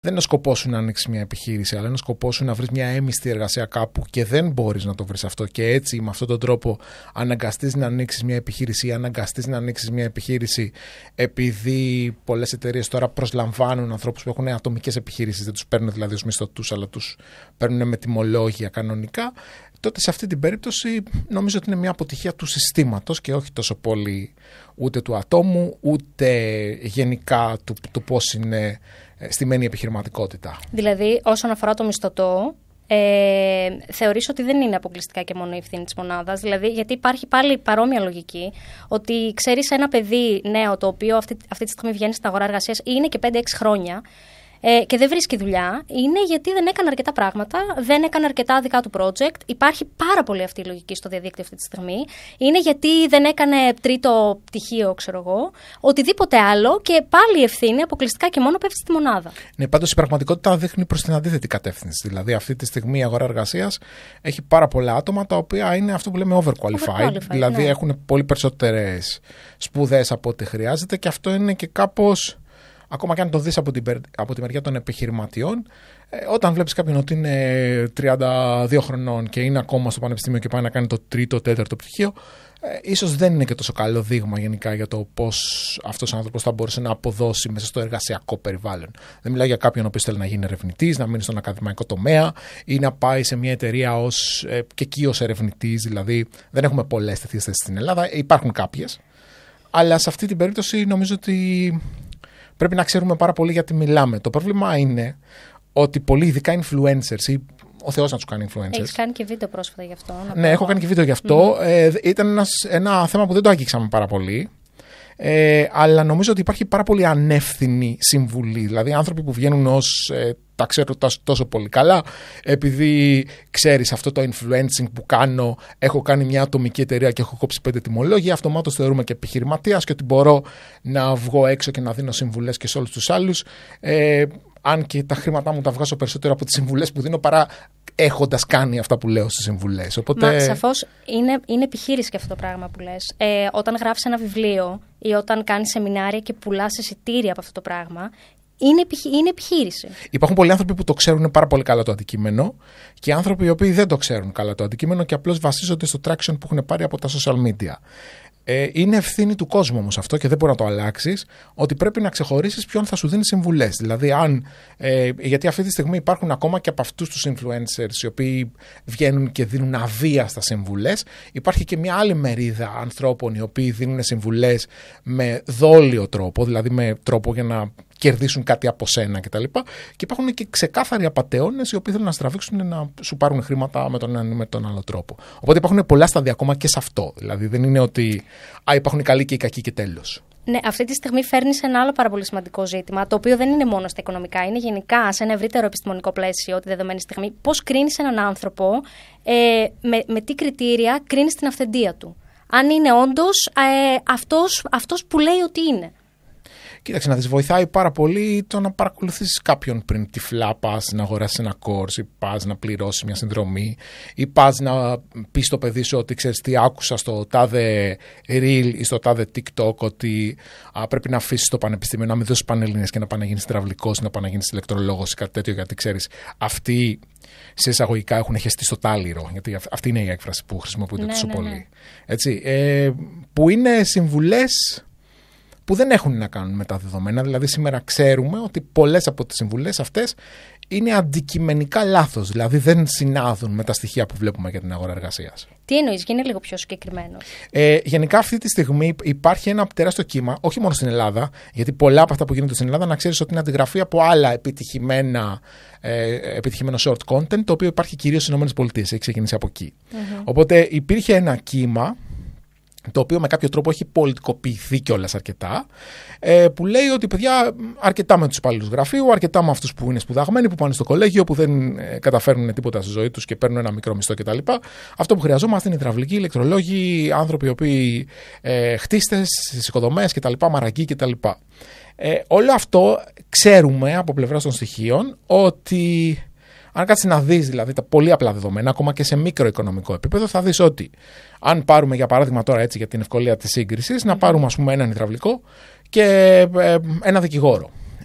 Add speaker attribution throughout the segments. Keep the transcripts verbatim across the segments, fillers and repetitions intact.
Speaker 1: Δεν είναι σκοπός σου να ανοίξεις μια επιχείρηση, αλλά είναι σκοπός σου να βρεις μια έμιστη εργασία κάπου και δεν μπορείς να το βρεις αυτό. Και έτσι, με αυτόν τον τρόπο, αναγκαστείς να ανοίξεις μια επιχείρηση ή αναγκαστείς να ανοίξεις μια επιχείρηση επειδή πολλές εταιρείες τώρα προσλαμβάνουν ανθρώπους που έχουν ατομικές επιχειρήσεις, δεν τους παίρνουν δηλαδή ως μισθωτούς, αλλά τους παίρνουν με τιμολόγια κανονικά. Τότε σε αυτή την περίπτωση νομίζω ότι είναι μια αποτυχία του συστήματος και όχι τόσο πολύ ούτε του ατόμου, ούτε γενικά του, του πώς είναι στημένη η επιχειρηματικότητα.
Speaker 2: Δηλαδή, όσον αφορά το μισθωτό, ε, θεωρείς ότι δεν είναι αποκλειστικά και μόνο η ευθύνη της μονάδας. Δηλαδή, γιατί υπάρχει πάλι παρόμοια λογική, ότι ξέρεις ένα παιδί νέο το οποίο αυτή, αυτή τη στιγμή βγαίνει στην αγορά εργασίας ή είναι και πέντε έξι χρόνια, Ε, και δεν βρίσκει δουλειά, είναι γιατί δεν έκανε αρκετά πράγματα, δεν έκανε αρκετά δικά του project. Υπάρχει πάρα πολύ αυτή η λογική στο διαδίκτυο αυτή τη στιγμή. Είναι γιατί δεν έκανε τρίτο πτυχίο, ξέρω εγώ, οτιδήποτε άλλο και πάλι η ευθύνη αποκλειστικά και μόνο πέφτει στη μονάδα.
Speaker 1: Ναι, πάντως η πραγματικότητα δείχνει προς την αντίθετη κατεύθυνση. Δηλαδή, αυτή τη στιγμή η αγορά εργασίας έχει πάρα πολλά άτομα τα οποία είναι αυτό που λέμε overqualified. overqualified δηλαδή, ναι. Έχουν πολύ περισσότερες σπουδές από ό,τι χρειάζεται και αυτό είναι και κάπως. Ακόμα και αν το δεις από, από τη μεριά των επιχειρηματιών, ε, όταν βλέπεις κάποιον ότι είναι τριάντα δύο χρονών και είναι ακόμα στο πανεπιστήμιο και πάει να κάνει το τρίτο, τέταρτο πτυχίο, ε, ίσως δεν είναι και τόσο καλό δείγμα γενικά για το πώς αυτός ο άνθρωπος θα μπορούσε να αποδώσει μέσα στο εργασιακό περιβάλλον. Δεν μιλάω για κάποιον ο οποίος θέλει να γίνει ερευνητής, να μείνει στον ακαδημαϊκό τομέα ή να πάει σε μια εταιρεία ως, ε, και εκεί ως ερευνητής. Δηλαδή, δεν έχουμε πολλές τέτοιες θέσεις στην Ελλάδα, υπάρχουν κάποιες. Αλλά σε αυτή την περίπτωση νομίζω ότι πρέπει να ξέρουμε πάρα πολύ γιατί μιλάμε. Το πρόβλημα είναι ότι πολλοί, ειδικά influencers, ή ο Θεός να τους κάνει influencers.
Speaker 2: Έχεις κάνει και βίντεο πρόσφατα γι' αυτό.
Speaker 1: Ναι, έχω κάνει και βίντεο γι' αυτό. Mm-hmm. Ε, ήταν ένας, ένα θέμα που δεν το αγγίξαμε πάρα πολύ. Ε, αλλά νομίζω ότι υπάρχει πάρα πολύ ανεύθυνη συμβουλή. Δηλαδή, άνθρωποι που βγαίνουν ως ε, τα ξέρω τόσο πολύ καλά, επειδή ξέρεις αυτό το influencing που κάνω, έχω κάνει μια ατομική εταιρεία και έχω κόψει πέντε τιμολόγια, αυτομάτως θεωρούμε και επιχειρηματίας και ότι μπορώ να βγω έξω και να δίνω συμβουλές και σε όλους τους άλλους. Ε, αν και τα χρήματά μου τα βγάζω περισσότερο από τις συμβουλές που δίνω παρά έχοντας κάνει αυτά που λέω στις συμβουλές. Οπότε...
Speaker 2: Μα σαφώς είναι, είναι επιχείρηση και αυτό το πράγμα που λες. Ε, όταν γράφεις ένα βιβλίο ή όταν κάνεις σεμινάρια και πουλάς εισιτήρια από αυτό το πράγμα, είναι, επιχει... είναι επιχείρηση.
Speaker 1: Υπάρχουν πολλοί άνθρωποι που το ξέρουν πάρα πολύ καλά το αντικείμενο και άνθρωποι οι οποίοι δεν το ξέρουν καλά το αντικείμενο και απλώς βασίζονται στο traction που έχουν πάρει από τα social media. Ε, είναι ευθύνη του κόσμου όμως αυτό και δεν μπορεί να το αλλάξεις, ότι πρέπει να ξεχωρίσεις ποιον θα σου δίνει συμβουλές. Δηλαδή, αν, ε, γιατί αυτή τη στιγμή υπάρχουν ακόμα και από αυτούς τους influencers οι οποίοι βγαίνουν και δίνουν αβίαστα συμβουλές, υπάρχει και μια άλλη μερίδα ανθρώπων οι οποίοι δίνουν συμβουλές με δόλιο τρόπο, δηλαδή με τρόπο για να κερδίσουν κάτι από σένα κτλ. Και, και υπάρχουν και ξεκάθαροι απατεώνες οι οποίοι θέλουν να στραβήξουν να σου πάρουν χρήματα με τον ένα ή με τον άλλο τρόπο. Οπότε υπάρχουν πολλά στάδια ακόμα και σε αυτό. Δηλαδή δεν είναι ότι α, υπάρχουν οι καλοί και οι κακοί και τέλος.
Speaker 2: Ναι, αυτή τη στιγμή φέρνεις ένα άλλο πάρα πολύ σημαντικό ζήτημα, το οποίο δεν είναι μόνο στα οικονομικά, είναι γενικά σε ένα ευρύτερο επιστημονικό πλαίσιο τη δεδομένη στιγμή. Πώς κρίνεις έναν άνθρωπο, ε, με, με τι κριτήρια κρίνεις την αυθεντία του. Αν είναι όντως ε, αυτός, αυτός που λέει ότι είναι.
Speaker 1: Κοίταξε να δεις, βοηθάει πάρα πολύ το να παρακολουθήσεις κάποιον πριν τυφλά πας να αγοράσεις ένα course ή πας να πληρώσεις μια συνδρομή ή πας να πεις στο παιδί σου ότι ξέρεις τι άκουσα στο τάδε reel ή στο τάδε TikTok ότι α, πρέπει να αφήσεις το πανεπιστήμιο, να μην δώσεις πανελλήνιες και να πάει να γίνεις υδραυλικός ή να πάει να γίνεις ηλεκτρολόγος ή κάτι τέτοιο, γιατί ξέρεις αυτοί σε εισαγωγικά έχουν χεστεί στο τάλιρο, γιατί αυτή είναι η έκφραση που χρησιμοποιούνται
Speaker 2: ναι,
Speaker 1: τόσο
Speaker 2: ναι,
Speaker 1: πολύ.
Speaker 2: Ναι.
Speaker 1: Έτσι, ε, που είναι συμβουλές που δεν έχουν να κάνουν με τα δεδομένα. Δηλαδή σήμερα ξέρουμε ότι πολλές από τις συμβουλές αυτές είναι αντικειμενικά λάθος. Δηλαδή δεν συνάδουν με τα στοιχεία που βλέπουμε για την αγορά εργασίας.
Speaker 2: Τι εννοείς, γίνε λίγο πιο συγκεκριμένο.
Speaker 1: Ε, γενικά αυτή τη στιγμή υπάρχει ένα τεράστιο κύμα, όχι μόνο στην Ελλάδα, γιατί πολλά από αυτά που γίνονται στην Ελλάδα να ξέρεις ότι είναι αντιγραφή από άλλα επιτυχημένα, ε, επιτυχημένο short content, το οποίο υπάρχει κυρίως στις ΗΠΑ, έχει ξεκινήσει από εκεί. Mm-hmm. Οπότε υπήρχε ένα κύμα, το οποίο με κάποιο τρόπο έχει πολιτικοποιηθεί κιόλας αρκετά, ε, που λέει ότι παιδιά αρκετά με τους υπαλλήλους γραφείου, αρκετά με αυτούς που είναι σπουδαγμένοι, που πάνε στο κολέγιο, που δεν ε, καταφέρνουν τίποτα στη ζωή τους και παίρνουν ένα μικρό μισθό κτλ. Αυτό που χρειαζόμαστε είναι υδραυλικοί, ηλεκτρολόγοι, άνθρωποι οι οποίοι ε, χτίστες στις οικοδομές κτλ, μαραγκοί κτλ. Ε, όλο αυτό ξέρουμε από πλευράς των στοιχείων ότι. Αν κάτσεις να δεις δηλαδή τα πολύ απλά δεδομένα, ακόμα και σε μικροοικονομικό επίπεδο, θα δεις ότι αν πάρουμε για παράδειγμα τώρα έτσι για την ευκολία της σύγκρισης, να πάρουμε ας πούμε έναν υδραυλικό και ε, ένα δικηγόρο.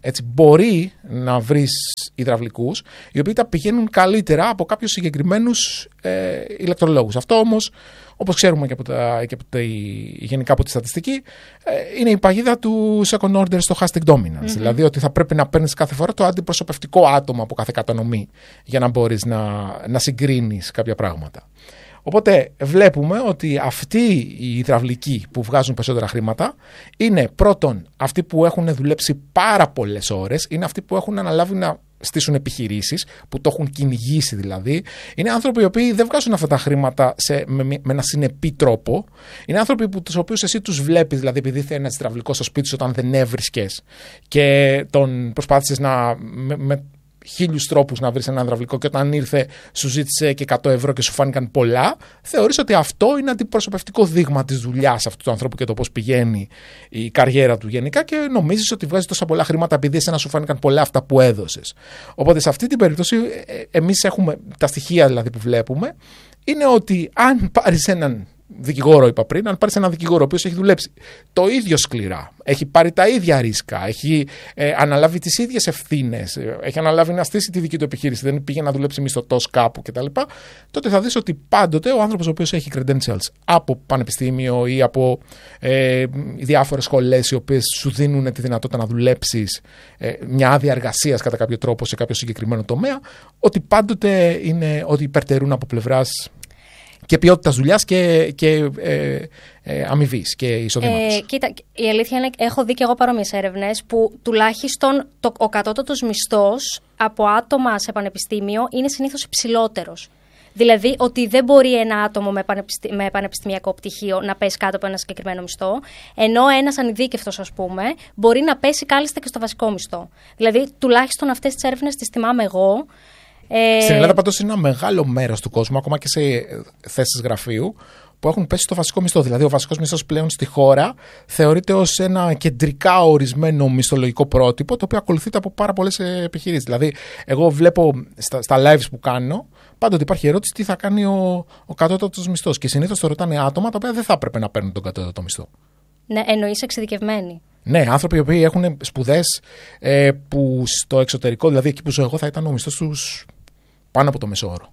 Speaker 1: Έτσι, μπορεί να βρεις υδραυλικούς οι οποίοι τα πηγαίνουν καλύτερα από κάποιους συγκεκριμένους ε, ηλεκτρολόγους. Αυτό όμως, όπως ξέρουμε και, από τα, και από τα, γενικά από τη στατιστική, ε, είναι η παγίδα του second order stochastic dominance. Mm-hmm. Δηλαδή ότι θα πρέπει να παίρνεις κάθε φορά το αντιπροσωπευτικό άτομο από κάθε κατανομή για να μπορείς να, να συγκρίνεις κάποια πράγματα. Οπότε βλέπουμε ότι αυτοί οι υδραυλικοί που βγάζουν περισσότερα χρήματα είναι πρώτον αυτοί που έχουν δουλέψει πάρα πολλές ώρες, είναι αυτοί που έχουν αναλάβει να στήσουν επιχειρήσεις, που το έχουν κυνηγήσει δηλαδή. Είναι άνθρωποι οι οποίοι δεν βγάζουν αυτά τα χρήματα σε, με, με ένα συνεπή τρόπο. Είναι άνθρωποι που, τους οποίους εσύ τους βλέπεις, δηλαδή επειδή θέλει ένας υδραυλικός στο σπίτι σου όταν δεν έβρισκες και τον προσπάθησες να... Με, με, χίλιους τρόπους να βρεις έναν υδραυλικό και όταν ήρθε σου ζήτησε και εκατό ευρώ και σου φάνηκαν πολλά, θεωρείς ότι αυτό είναι αντιπροσωπευτικό δείγμα της δουλειάς αυτού του ανθρώπου και το πώς πηγαίνει η καριέρα του γενικά και νομίζεις ότι βγάζει τόσα πολλά χρήματα επειδή εσένα σου φάνηκαν πολλά αυτά που έδωσες. Οπότε σε αυτή την περίπτωση εμείς έχουμε τα στοιχεία δηλαδή που βλέπουμε είναι ότι αν πάρεις έναν δικηγόρο, είπα πριν, αν πάρεις έναν δικηγόρο ο οποίος έχει δουλέψει το ίδιο σκληρά, έχει πάρει τα ίδια ρίσκα, έχει ε, αναλάβει τις ίδιες ευθύνες, ε, έχει αναλάβει να στήσει τη δική του επιχείρηση, δεν πήγε να δουλέψει μισθωτός κάπου κτλ., τότε θα δεις ότι πάντοτε ο άνθρωπος ο οποίος έχει credentials από πανεπιστήμιο ή από ε, διάφορες σχολές οι οποίες σου δίνουν τη δυνατότητα να δουλέψεις ε, μια άδεια εργασίας κατά κάποιο τρόπο σε κάποιο συγκεκριμένο τομέα, ότι πάντοτε είναι ότι υπερτερούν από πλευράς και ποιότητας δουλειάς και, και ε, ε, αμοιβής και εισοδήματος.
Speaker 2: Ε, κοίτα, η αλήθεια είναι έχω δει και εγώ παρόμοιες έρευνες που τουλάχιστον το, ο κατώτατος μισθός από άτομα σε πανεπιστήμιο είναι συνήθως υψηλότερος. Δηλαδή ότι δεν μπορεί ένα άτομο με, πανεπιστη... με πανεπιστημιακό πτυχίο να πέσει κάτω από ένα συγκεκριμένο μισθό, ενώ ένας ανειδίκευτος, ας πούμε, μπορεί να πέσει κάλλιστα και στο βασικό μισθό. Δηλαδή τουλάχιστον αυτές τις έρευνες τις θυμάμαι εγώ.
Speaker 1: Ε... Στην Ελλάδα πάντως είναι ένα μεγάλο μέρος του κόσμου, ακόμα και σε θέσεις γραφείου, που έχουν πέσει στο βασικό μισθό. Δηλαδή, ο βασικός μισθός πλέον στη χώρα θεωρείται ως ένα κεντρικά ορισμένο μισθολογικό πρότυπο, το οποίο ακολουθείται από πάρα πολλές επιχειρήσεις. Δηλαδή, εγώ βλέπω στα, στα lives που κάνω, πάντοτε υπάρχει ερώτηση τι θα κάνει ο, ο κατώτατος μισθός. Και συνήθως το ρωτάνε άτομα τα οποία δεν θα έπρεπε να παίρνουν τον κατώτατο μισθό.
Speaker 2: Ναι, εννοείς εξειδικευμένοι.
Speaker 1: Ναι, άνθρωποι οι οποίοι έχουν σπουδές ε, που στο εξωτερικό, δηλαδή εκεί που ζω εγώ, θα ήταν ο μισθός τους πάνω από το μεσόωρο.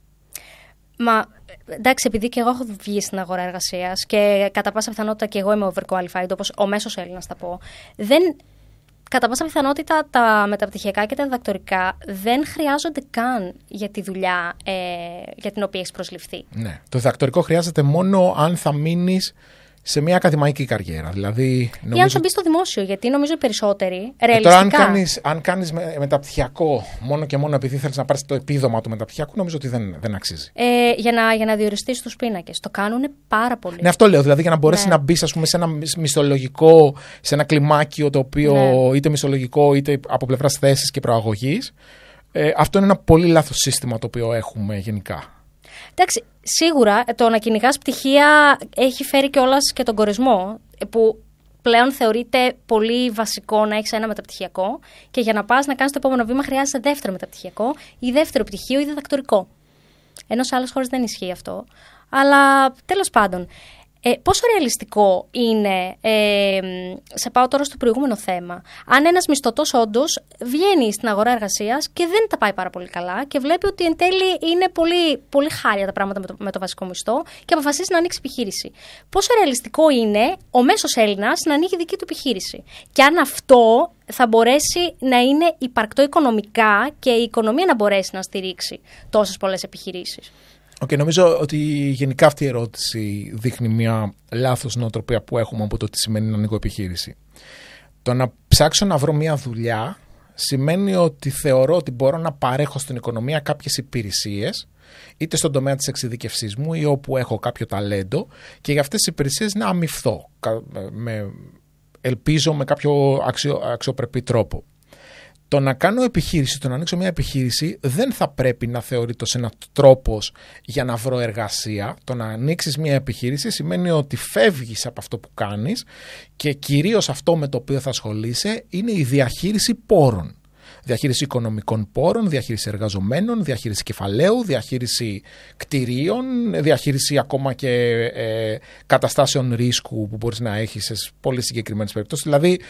Speaker 2: Μα εντάξει, επειδή και εγώ έχω βγει στην αγορά εργασίας και κατά πάσα πιθανότητα και εγώ είμαι overqualified, όπως ο μέσος Έλληνας θα πω, δεν, κατά πάσα πιθανότητα τα μεταπτυχιακά και τα διδακτορικά δεν χρειάζονται καν για τη δουλειά ε, για την οποία έχεις προσληφθεί.
Speaker 1: Ναι, το διδακτορικό χρειάζεται μόνο αν θα μείνεις σε μια ακαδημαϊκή καριέρα. Δηλαδή, νομίζω...
Speaker 2: Ή αν θα μπει στο δημόσιο, γιατί νομίζω οι περισσότεροι ρεαλιστικά.
Speaker 1: Τώρα, αν κάνεις, αν κάνεις με, μεταπτυχιακό μόνο και μόνο επειδή θέλεις να πάρεις το επίδομα του μεταπτυχιακού, νομίζω ότι δεν, δεν αξίζει.
Speaker 2: Ε, για, να, για να διοριστείς τους πίνακες. Το κάνουν πάρα πολύ.
Speaker 1: Ναι, αυτό λέω. Δηλαδή, για να μπορέσεις ναι. να μπεις, ας πούμε, σε ένα μισθολογικό, σε ένα κλιμάκιο το οποίο ναι. είτε μισθολογικό είτε από πλευράς θέσης και προαγωγής. Ε, αυτό είναι ένα πολύ λάθος σύστημα το οποίο έχουμε γενικά.
Speaker 2: Εντάξει, σίγουρα το να κυνηγάς πτυχία έχει φέρει κιόλας και τον κορεσμό, που πλέον θεωρείται πολύ βασικό να έχεις ένα μεταπτυχιακό και για να πας να κάνεις το επόμενο βήμα χρειάζεσαι δεύτερο μεταπτυχιακό ή δεύτερο πτυχίο ή διδακτορικό. Ενώ σε άλλες χώρες δεν ισχύει αυτό. Αλλά τέλος πάντων, ε, πόσο ρεαλιστικό είναι, ε, σε πάω τώρα στο προηγούμενο θέμα, αν ένας μισθωτός όντως βγαίνει στην αγορά εργασίας και δεν τα πάει πάρα πολύ καλά και βλέπει ότι εν τέλει είναι πολύ, πολύ χάλια τα πράγματα με το, με το βασικό μισθό και αποφασίζει να ανοίξει επιχείρηση. Πόσο ρεαλιστικό είναι ο μέσος Έλληνας να ανοίγει δική του επιχείρηση. Και αν αυτό θα μπορέσει να είναι υπαρκτό οικονομικά και η οικονομία να μπορέσει να στηρίξει τόσες πολλές επιχειρήσεις.
Speaker 1: Okay, νομίζω ότι γενικά αυτή η ερώτηση δείχνει μια λάθος νοοτροπία που έχουμε από το τι σημαίνει να ανοίγω επιχείρηση. Το να ψάξω να βρω μια δουλειά σημαίνει ότι θεωρώ ότι μπορώ να παρέχω στην οικονομία κάποιες υπηρεσίες, είτε στον τομέα της εξειδικευσής μου ή όπου έχω κάποιο ταλέντο, και για αυτές τις υπηρεσίες να αμοιφθώ, με, ελπίζω με κάποιο αξιο, αξιοπρεπή τρόπο. Το να κάνω επιχείρηση, το να ανοίξω μια επιχείρηση δεν θα πρέπει να θεωρείται ως ένας τρόπος για να βρω εργασία. Το να ανοίξεις μια επιχείρηση σημαίνει ότι φεύγεις από αυτό που κάνεις και κυρίως αυτό με το οποίο θα ασχολείσαι είναι η διαχείριση πόρων. Διαχείριση οικονομικών πόρων, διαχείριση εργαζομένων, διαχείριση κεφαλαίου, διαχείριση κτηρίων, διαχείριση ακόμα και ε, καταστάσεων ρίσκου που μπορείς να έχεις σε πολύ συγκεκριμένες περιπτώσεις. Δηλαδή,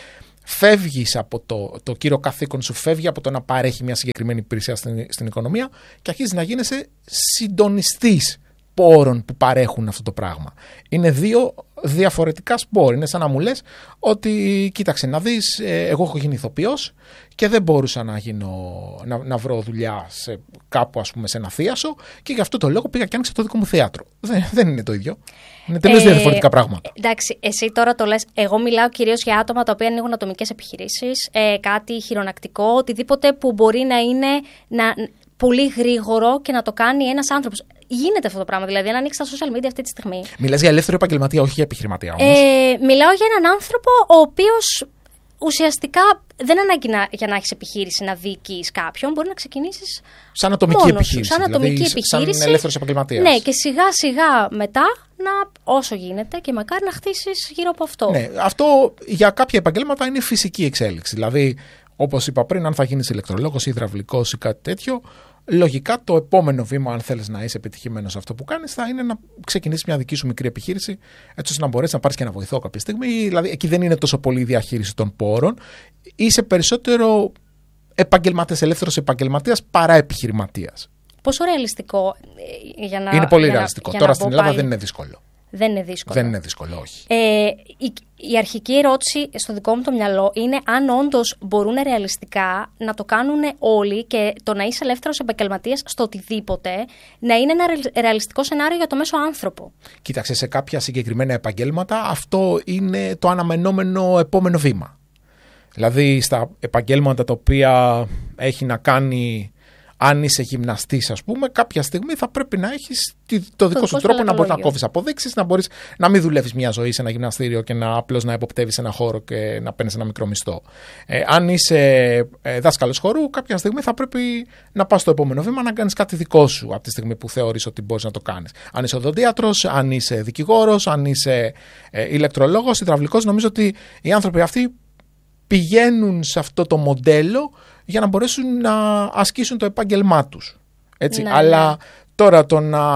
Speaker 1: φεύγεις από το, το κύριο καθήκον σου, φεύγει από το να παρέχει μια συγκεκριμένη υπηρεσία στην, στην οικονομία και αρχίζεις να γίνεσαι συντονιστής πόρων που παρέχουν αυτό το πράγμα. Είναι δύο διαφορετικά σπόρ. Είναι σαν να μου λες ότι κοίταξε να δεις, εγώ έχω γίνει ηθοποιός και δεν μπορούσα να, γίνω, να, να βρω δουλειά σε, κάπου ας πούμε σε ένα θίασο και γι' αυτό το λόγο πήγα και άνοιξα το δικό μου θέατρο. Δεν, δεν είναι το ίδιο. Είναι τελείως ε, διαφορετικά πράγματα.
Speaker 2: Εντάξει, εσύ τώρα το λες. Εγώ μιλάω κυρίως για άτομα τα οποία ανοίγουν ατομικές επιχειρήσεις, ε, κάτι χειρονακτικό, οτιδήποτε που μπορεί να είναι να, πολύ γρήγορο και να το κάνει ένας άνθρωπος. Γίνεται αυτό το πράγμα, δηλαδή αν ανοίξει τα social media αυτή τη στιγμή.
Speaker 1: Μιλάς για ελεύθερο επαγγελματία, όχι για επιχειρηματία όμως.
Speaker 2: Ε, μιλάω για έναν άνθρωπο ο οποίος ουσιαστικά δεν ανάγκη να, για να έχεις επιχείρηση να διοικείς κάποιον, μπορεί να ξεκινήσεις
Speaker 1: σαν ατομική επιχείρηση.
Speaker 2: Σαν ατομική δηλαδή, επιχείρηση.
Speaker 1: Σαν ελεύθερος επαγγελματίας.
Speaker 2: Ναι, και σιγά σιγά μετά να, όσο γίνεται και μακάρι να χτίσεις γύρω από αυτό.
Speaker 1: Ναι, αυτό για κάποια επαγγέλματα είναι φυσική εξέλιξη. Δηλαδή, όπως είπα πριν, αν θα γίνεις ηλεκτρολόγος ή υδραυλικός ή κάτι τέτοιο, λογικά το επόμενο βήμα, αν θέλεις να είσαι επιτυχημένος σε αυτό που κάνεις, θα είναι να ξεκινήσεις μια δική σου μικρή επιχείρηση, έτσι ώστε να μπορέσεις να πάρεις και ένα βοηθό κάποια στιγμή. Δηλαδή, εκεί δεν είναι τόσο πολύ η διαχείριση των πόρων. Είσαι περισσότερο επαγγελματίας, ελεύθερος επαγγελματίας παρά επιχειρηματίας.
Speaker 2: Πόσο ρεαλιστικό για να.
Speaker 1: Είναι πολύ
Speaker 2: για
Speaker 1: ρεαλιστικό.
Speaker 2: Να,
Speaker 1: Τώρα
Speaker 2: να
Speaker 1: στην Ελλάδα
Speaker 2: πάλι...
Speaker 1: δεν είναι δύσκολο.
Speaker 2: Δεν είναι δύσκολο.
Speaker 1: Δεν είναι δύσκολο, όχι.
Speaker 2: Ε, η, η αρχική ερώτηση στο δικό μου το μυαλό είναι αν όντως μπορούν ρεαλιστικά να το κάνουν όλοι και το να είσαι ελεύθερος επαγγελματίας στο οτιδήποτε να είναι ένα ρεαλιστικό σενάριο για το μέσο άνθρωπο.
Speaker 1: Κοίταξε, σε κάποια συγκεκριμένα επαγγέλματα αυτό είναι το αναμενόμενο επόμενο βήμα. Δηλαδή στα επαγγέλματα τα οποία έχει να κάνει. Αν είσαι γυμναστής, ας πούμε, κάποια στιγμή θα πρέπει να έχεις το δικό το σου τρόπο να μπορείς να κόβεις αποδείξεις, να μπορείς να μην δουλεύεις μια ζωή σε ένα γυμναστήριο και να απλώς να εποπτεύεις ένα χώρο και να παίρνεις ένα μικρό μισθό. Ε, αν είσαι ε, δάσκαλος χορού, κάποια στιγμή θα πρέπει να πας στο επόμενο βήμα να κάνεις κάτι δικό σου από τη στιγμή που θεωρείς ότι μπορείς να το κάνεις. Αν είσαι οδοντίατρος, αν είσαι δικηγόρος, αν είσαι ε, ηλεκτρολόγος, υδραυλικός, νομίζω ότι οι άνθρωποι αυτοί πηγαίνουν σε αυτό το μοντέλο για να μπορέσουν να ασκήσουν το επάγγελμά τους. Έτσι. Ναι, αλλά ναι. Τώρα το να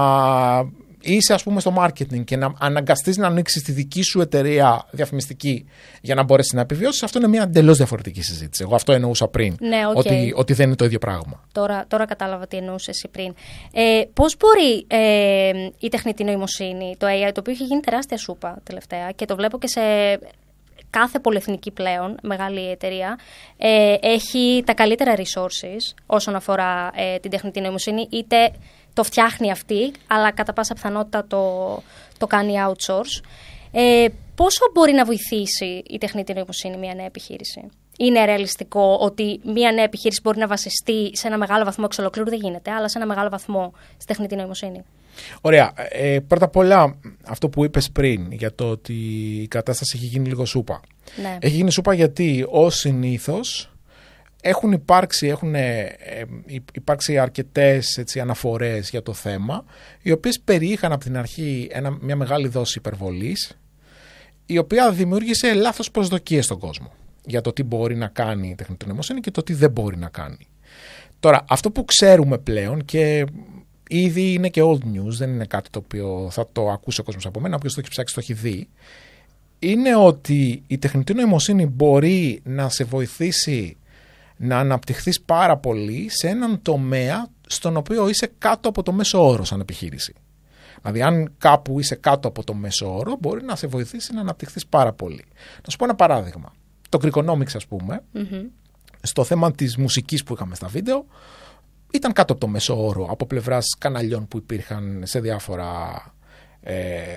Speaker 1: είσαι ας πούμε στο marketing και να αναγκαστείς να ανοίξεις τη δική σου εταιρεία διαφημιστική για να μπορέσεις να επιβιώσεις, αυτό είναι μια εντελώς διαφορετική συζήτηση. Εγώ αυτό εννοούσα πριν,
Speaker 2: ναι, okay.
Speaker 1: ότι, ότι δεν είναι το ίδιο πράγμα.
Speaker 2: Τώρα, τώρα κατάλαβα τι εννοούσες εσύ πριν. Ε, πώς μπορεί ε, η τεχνητή νοημοσύνη, το έι άι, το οποίο έχει γίνει τεράστια σούπα τελευταία και το βλέπω και σε... Κάθε πολυεθνική πλέον, μεγάλη εταιρεία, ε, έχει τα καλύτερα resources όσον αφορά ε, την τεχνητή νοημοσύνη, είτε το φτιάχνει αυτή, αλλά κατά πάσα πιθανότητα το, το κάνει outsource. Ε, πόσο μπορεί να βοηθήσει η τεχνητή νοημοσύνη μια νέα επιχείρηση? Είναι ρεαλιστικό ότι μια νέα επιχείρηση μπορεί να βασιστεί σε ένα μεγάλο βαθμό, εξ ολοκλήρου δεν γίνεται, αλλά σε ένα μεγάλο βαθμό στη τεχνητή νοημοσύνη?
Speaker 1: Ωραία. Ε, πρώτα απ' όλα, αυτό που είπες πριν για το ότι η κατάσταση έχει γίνει λίγο σούπα.
Speaker 2: Ναι.
Speaker 1: Έχει γίνει σούπα γιατί ως συνήθως έχουν υπάρξει, έχουν, ε, υπάρξει αρκετές έτσι, αναφορές για το θέμα, οι οποίες περιείχαν από την αρχή ένα, μια μεγάλη δόση υπερβολής, η οποία δημιούργησε λάθος προσδοκίες στον κόσμο για το τι μπορεί να κάνει η τεχνητή νοημοσύνη και το τι δεν μπορεί να κάνει. Τώρα, αυτό που ξέρουμε πλέον και ήδη είναι και old news, δεν είναι κάτι το οποίο θα το ακούσει ο κόσμος από μένα, όποιος το έχει ψάξει το έχει δει, είναι ότι η τεχνητή νοημοσύνη μπορεί να σε βοηθήσει να αναπτυχθείς πάρα πολύ σε έναν τομέα στον οποίο είσαι κάτω από το μέσο όρο σαν επιχείρηση. Δηλαδή, αν κάπου είσαι κάτω από το μέσο όρο, μπορεί να σε βοηθήσει να αναπτυχθείς πάρα πολύ. Να σου πω ένα παράδειγμα. Το Creekonomics, ας πούμε, mm-hmm. στο θέμα της μουσικής που είχαμε στα βίντεο, ήταν κάτω από το μέσο όρο από πλευράς καναλιών που υπήρχαν σε διάφορα. Ε,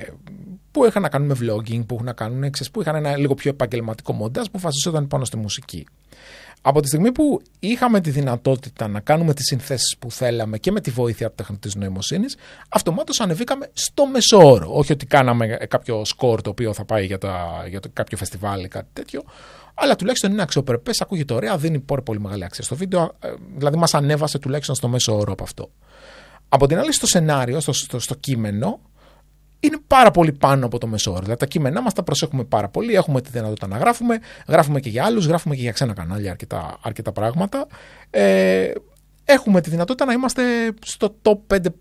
Speaker 1: που είχαν να κάνουν με vlogging, που, να κάνουν, ξέρεις, που είχαν ένα λίγο πιο επαγγελματικό μοντάζ που βασιζόταν πάνω στη μουσική. Από τη στιγμή που είχαμε τη δυνατότητα να κάνουμε τις συνθέσεις που θέλαμε και με τη βοήθεια της τεχνητής νοημοσύνης, αυτομάτως ανεβήκαμε στο μεσόωρο. Όχι ότι κάναμε κάποιο σκορ το οποίο θα πάει για, τα, για το, κάποιο φεστιβάλ ή κάτι τέτοιο, αλλά τουλάχιστον είναι αξιοπρεπές, ακούγεται ωραία, δίνει πολύ μεγάλη αξία στο βίντεο, δηλαδή μας ανέβασε τουλάχιστον στο μέσο όρο από αυτό. Από την άλλη, στο σενάριο, στο, στο, στο κείμενο, είναι πάρα πολύ πάνω από το μεσόωρο. Δηλαδή τα κείμενά μας τα προσέχουμε πάρα πολύ. Έχουμε τη δυνατότητα να γράφουμε. Γράφουμε και για άλλους, γράφουμε και για ξένα κανάλια αρκετά, αρκετά πράγματα. Ε, έχουμε τη δυνατότητα να είμαστε στο top πέντε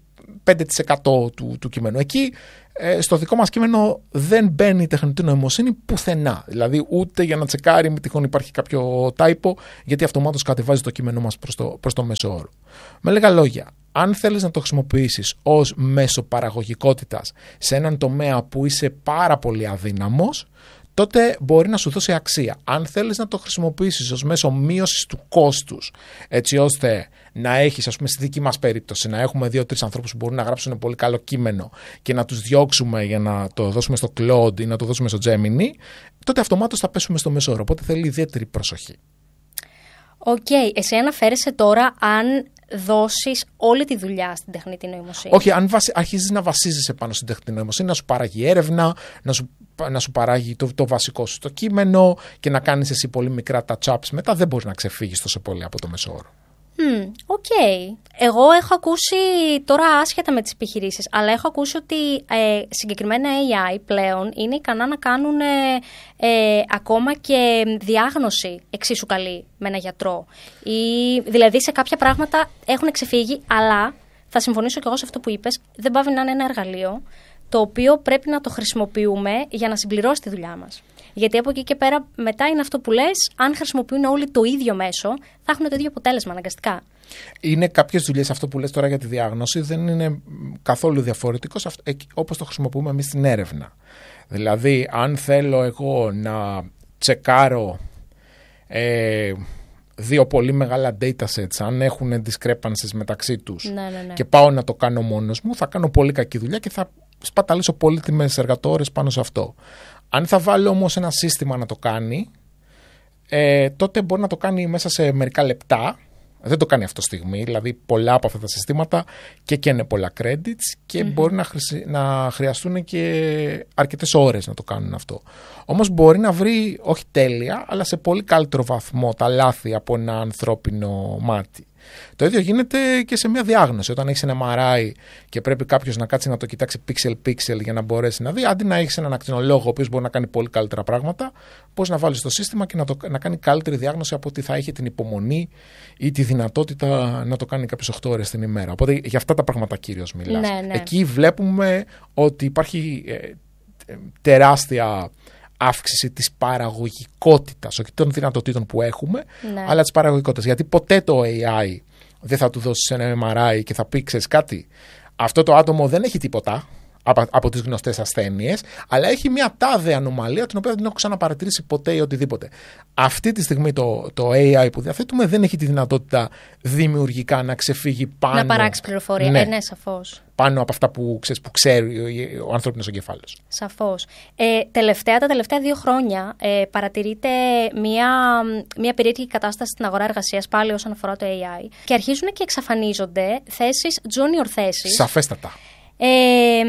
Speaker 1: πέντε τοις εκατό του, του κειμένου. Εκεί ε, στο δικό μας κείμενο δεν μπαίνει η τεχνητή νοημοσύνη πουθενά. Δηλαδή ούτε για να τσεκάρει με τυχόν υπάρχει κάποιο τάιπο, γιατί αυτομάτως κατεβάζει το κείμενό μας προς το, προς το μέσο όρο. Με λίγα λόγια, αν θέλεις να το χρησιμοποιήσεις ως μέσο παραγωγικότητας σε έναν τομέα που είσαι πάρα πολύ αδύναμος, τότε μπορεί να σου δώσει αξία. Αν θέλεις να το χρησιμοποιήσεις ως μέσο μείωσης του κόστους, έτσι ώστε να έχεις, ας πούμε, στη δική μας περίπτωση, να έχουμε δύο-τρεις ανθρώπους που μπορούν να γράψουν πολύ καλό κείμενο και να τους διώξουμε για να το δώσουμε στο Claude ή να το δώσουμε στο Gemini, τότε αυτομάτως θα πέσουμε στο μέσο όρο. Οπότε θέλει ιδιαίτερη προσοχή.
Speaker 2: Οκ. Okay. Εσύ αναφέρεσαι τώρα αν δώσεις όλη τη δουλειά στην τεχνητή νοημοσύνη.
Speaker 1: Όχι, αν βασι... αρχίζεις να βασίζεσαι πάνω στην τεχνητή νοημοσύνη, να σου παράγει έρευνα, να σου, να σου παράγει το, το βασικό σου το κείμενο και να κάνεις εσύ πολύ μικρά touch-ups μετά, δεν μπορείς να ξεφύγεις τόσο πολύ από το μέσο όρο.
Speaker 2: Οκ. Okay. Εγώ έχω ακούσει, τώρα άσχετα με τις επιχειρήσεις, αλλά έχω ακούσει ότι ε, συγκεκριμένα έι άι πλέον είναι ικανά να κάνουν ε, ε, ακόμα και διάγνωση εξίσου καλή με ένα γιατρό. Ή, δηλαδή σε κάποια πράγματα έχουν ξεφύγει, αλλά θα συμφωνήσω και εγώ σε αυτό που είπες, δεν πάβει να είναι ένα εργαλείο το οποίο πρέπει να το χρησιμοποιούμε για να συμπληρώσει τη δουλειά μας. Γιατί από εκεί και πέρα μετά είναι αυτό που λες, αν χρησιμοποιούν όλοι το ίδιο μέσο, θα έχουν το ίδιο αποτέλεσμα αναγκαστικά.
Speaker 1: Είναι κάποιες δουλειές, αυτό που λες τώρα για τη διάγνωση, δεν είναι καθόλου διαφορετικό όπως το χρησιμοποιούμε εμείς στην έρευνα. Δηλαδή, αν θέλω εγώ να τσεκάρω ε, δύο πολύ μεγάλα datasets, αν έχουν discrepancies μεταξύ τους,
Speaker 2: ναι, ναι, ναι.
Speaker 1: και πάω να το κάνω μόνος μου, θα κάνω πολύ κακή δουλειά και θα σπαταλήσω πολύτιμες εργατόρες πάνω σε αυτό. Αν θα βάλω όμως ένα σύστημα να το κάνει, ε, τότε μπορεί να το κάνει μέσα σε μερικά λεπτά. Δεν το κάνει αυτό στιγμή, δηλαδή πολλά από αυτά τα συστήματα και καίνε πολλά credits και mm-hmm. μπορεί να, χρησι... να χρειαστούν και αρκετές ώρες να το κάνουν αυτό. Όμως μπορεί να βρει, όχι τέλεια, αλλά σε πολύ καλύτερο βαθμό τα λάθη από ένα ανθρώπινο μάτι. Το ίδιο γίνεται και σε μια διάγνωση. Όταν έχεις ένα εμ αρ άι και πρέπει κάποιος να κάτσει να το κοιτάξει pixel-pixel για να μπορέσει να δει, αντί να έχεις έναν ακτινολόγο ο οποίος μπορεί να κάνει πολύ καλύτερα πράγματα, πώς να βάλεις το σύστημα και να, το, να κάνει καλύτερη διάγνωση από ότι θα έχει την υπομονή ή τη δυνατότητα να το κάνει κάποιες οκτώ ώρες την ημέρα. Οπότε για αυτά τα πράγματα κύριος μιλάς.
Speaker 2: Ναι, ναι.
Speaker 1: Εκεί βλέπουμε ότι υπάρχει ε, ε, τεράστια αύξηση της παραγωγικότητας, όχι των δυνατοτήτων που έχουμε, ναι. αλλά της παραγωγικότητας. Γιατί ποτέ το έι άι δεν θα του δώσεις ένα εμ αρ άι και θα πει, ξέρεις κάτι, αυτό το άτομο δεν έχει τίποτα από, από τις γνωστές ασθένειες, αλλά έχει μια τάδε ανομαλία την οποία δεν έχω ξαναπαρατηρήσει ποτέ ή οτιδήποτε. Αυτή τη στιγμή το, το έι άι που διαθέτουμε δεν έχει τη δυνατότητα δημιουργικά να ξεφύγει πάνω.
Speaker 2: Να παράξει πληροφορία. Ναι, ε, ναι, σαφώς.
Speaker 1: Πάνω από αυτά που, ξέρεις, που ξέρει ο ανθρώπινος εγκεφάλος.
Speaker 2: Σαφώς. Ε, τελευταία, τα τελευταία δύο χρόνια ε, παρατηρείται μια, μια περίεργη κατάσταση στην αγορά εργασίας πάλι όσον αφορά το έι άι και αρχίζουν και εξαφανίζονται θέσεις, junior θέσεις.
Speaker 1: Σαφέστατα.
Speaker 2: Ε,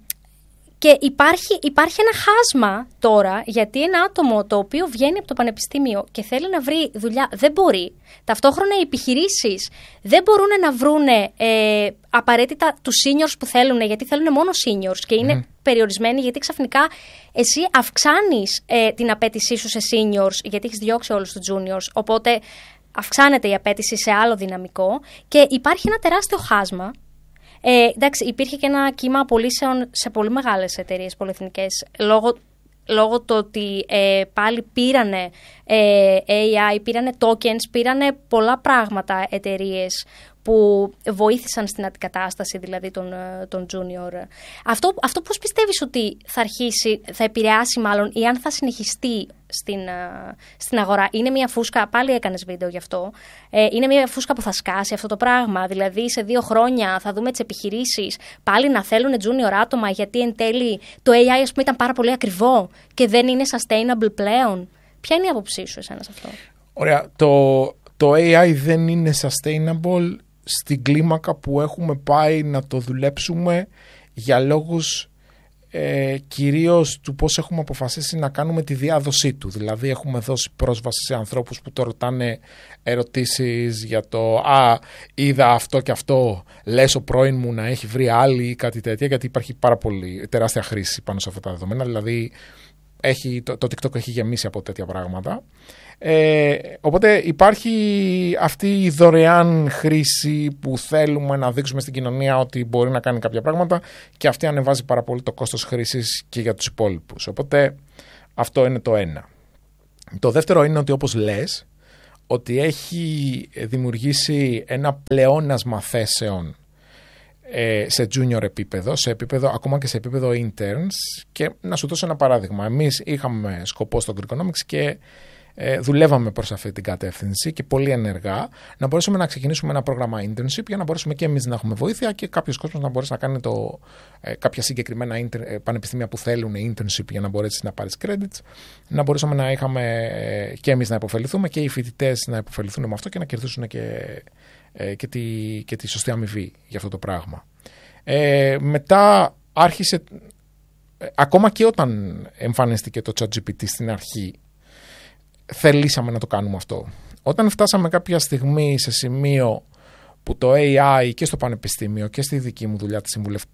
Speaker 2: και υπάρχει, υπάρχει ένα χάσμα τώρα, γιατί ένα άτομο το οποίο βγαίνει από το πανεπιστήμιο και θέλει να βρει δουλειά δεν μπορεί. Ταυτόχρονα οι επιχειρήσεις δεν μπορούν να βρουν ε, απαραίτητα τους seniors που θέλουν, γιατί θέλουν μόνο seniors και είναι mm. περιορισμένοι, γιατί ξαφνικά εσύ αυξάνεις ε, την απέτησή σου σε seniors, γιατί έχεις διώξει όλους τους juniors, οπότε αυξάνεται η απέτηση σε άλλο δυναμικό και υπάρχει ένα τεράστιο χάσμα. Ε, εντάξει, υπήρχε και ένα κύμα απολύσεων σε πολύ μεγάλες εταιρείες πολυεθνικές λόγω, λόγω του ότι ε, πάλι πήρανε ε, έι άι, πήρανε tokens, πήρανε πολλά πράγματα εταιρείες που βοήθησαν στην αντικατάσταση δηλαδή των, των junior. Αυτό, αυτό πώς πιστεύεις ότι θα αρχίσει, θα επηρεάσει μάλλον ή αν θα συνεχιστεί στην, στην αγορά? Είναι μια φούσκα, πάλι έκανες βίντεο γι' αυτό, ε, είναι μια φούσκα που θα σκάσει αυτό το πράγμα? Δηλαδή σε δύο χρόνια θα δούμε τις επιχειρήσεις πάλι να θέλουν junior άτομα, γιατί εν τέλει το έι άι ας πούμε ήταν πάρα πολύ ακριβό και δεν είναι sustainable πλέον. Ποια είναι η άποψή σου εσένα σε αυτό?
Speaker 1: Ωραία, το, το έι άι δεν είναι sustainable στην κλίμακα που έχουμε πάει να το δουλέψουμε για λόγους ε, κυρίως του πώς έχουμε αποφασίσει να κάνουμε τη διάδοσή του. Δηλαδή έχουμε δώσει πρόσβαση σε ανθρώπους που το ρωτάνε ερωτήσεις για το «Α, είδα αυτό και αυτό, λες ο πρώην μου να έχει βρει άλλη» ή κάτι τέτοια, γιατί υπάρχει πάρα πολύ τεράστια χρήση πάνω σε αυτά τα δεδομένα. Δηλαδή έχει, το, το TikTok έχει γεμίσει από τέτοια πράγματα. Ε, οπότε υπάρχει αυτή η δωρεάν χρήση που θέλουμε να δείξουμε στην κοινωνία ότι μπορεί να κάνει κάποια πράγματα και αυτή ανεβάζει πάρα πολύ το κόστος χρήσης και για τους υπόλοιπους. Οπότε αυτό είναι το ένα. Το δεύτερο είναι ότι, όπως λες, ότι έχει δημιουργήσει ένα πλεόνασμα θέσεων ε, σε junior επίπεδο, σε επίπεδο, ακόμα και σε επίπεδο interns. Και να σου δώσω ένα παράδειγμα. Εμείς είχαμε σκοπό στο Greekonomics και ε, δουλεύαμε προς αυτή την κατεύθυνση και πολύ ενεργά να μπορέσουμε να ξεκινήσουμε ένα πρόγραμμα internship για να μπορέσουμε και εμείς να έχουμε βοήθεια και κάποιος κόσμος να μπορέσει να κάνει το, ε, κάποια συγκεκριμένα inter, ε, πανεπιστήμια που θέλουν internship για να μπορέσει να πάρεις credits, να μπορέσουμε να είχαμε ε, και εμείς να υποφεληθούμε και οι φοιτητές να υποφεληθούν με αυτό και να κερδίσουν και, ε, και, τη, και τη σωστή αμοιβή για αυτό το πράγμα. Ε, μετά άρχισε, ε, ακόμα και όταν εμφανίστηκε το ChatGPT στην αρχή, θελήσαμε να το κάνουμε αυτό. Όταν φτάσαμε κάποια στιγμή σε σημείο που το έι άι και στο πανεπιστήμιο και στη δική μου δουλειά,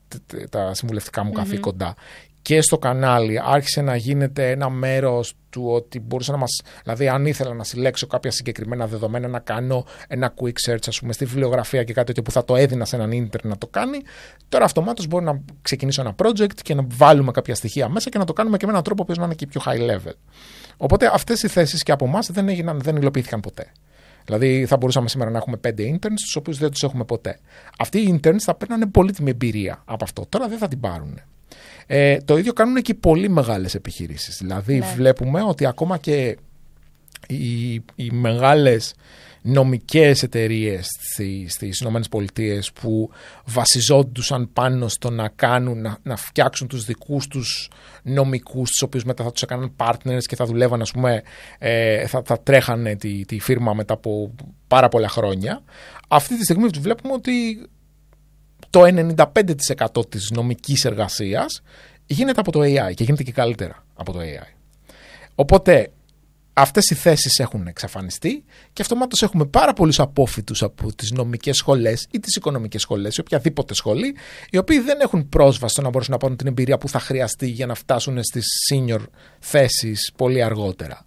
Speaker 1: τα συμβουλευτικά μου mm-hmm. καθήκοντα και στο κανάλι άρχισε να γίνεται ένα μέρος του ότι μπορούσα να μας... Δηλαδή αν ήθελα να συλλέξω κάποια συγκεκριμένα δεδομένα, να κάνω ένα quick search, ας πούμε, στη βιβλιογραφία και κάτι τέτοιο που θα το έδινα σε έναν ίντερνετ να το κάνει, τώρα αυτομάτως μπορώ να ξεκινήσω ένα project και να βάλουμε κάποια στοιχεία μέσα και να το κάνουμε και με έναν τρόπο που να είναι και πιο high level. Οπότε αυτές οι θέσεις και από εμάς δεν, έγιναν, δεν υλοποιήθηκαν ποτέ. Δηλαδή θα μπορούσαμε σήμερα να έχουμε πέντε interns, τους οποίους δεν τους έχουμε ποτέ. Αυτοί οι interns θα παίρνανε πολύτιμη εμπειρία από αυτό. Τώρα δεν θα την πάρουν. Ε, το ίδιο κάνουν και οι πολύ μεγάλες επιχειρήσεις. Δηλαδή ναι. βλέπουμε ότι ακόμα και οι, οι μεγάλες νομικές εταιρείες στις ΗΠΑ που βασιζόντουσαν πάνω στο να κάνουν, να, να φτιάξουν τους δικούς τους νομικούς, τους οποίους μετά θα τους έκαναν partners και θα δουλεύαν, ας πούμε, ε, θα, θα τρέχανε τη, τη φίρμα μετά από πάρα πολλά χρόνια. Αυτή τη στιγμή βλέπουμε ότι το ενενήντα πέντε τοις εκατό της νομικής εργασίας γίνεται από το έι άι και γίνεται και καλύτερα από το έι άι. Οπότε αυτές οι θέσεις έχουν εξαφανιστεί και αυτομάτως έχουμε πάρα πολλούς απόφοιτους από τις νομικές σχολές ή τις οικονομικές σχολές ή οποιαδήποτε σχολή, οι οποίοι δεν έχουν πρόσβαση στο να μπορέσουν να πάρουν την εμπειρία που θα χρειαστεί για να φτάσουν στις senior θέσεις πολύ αργότερα.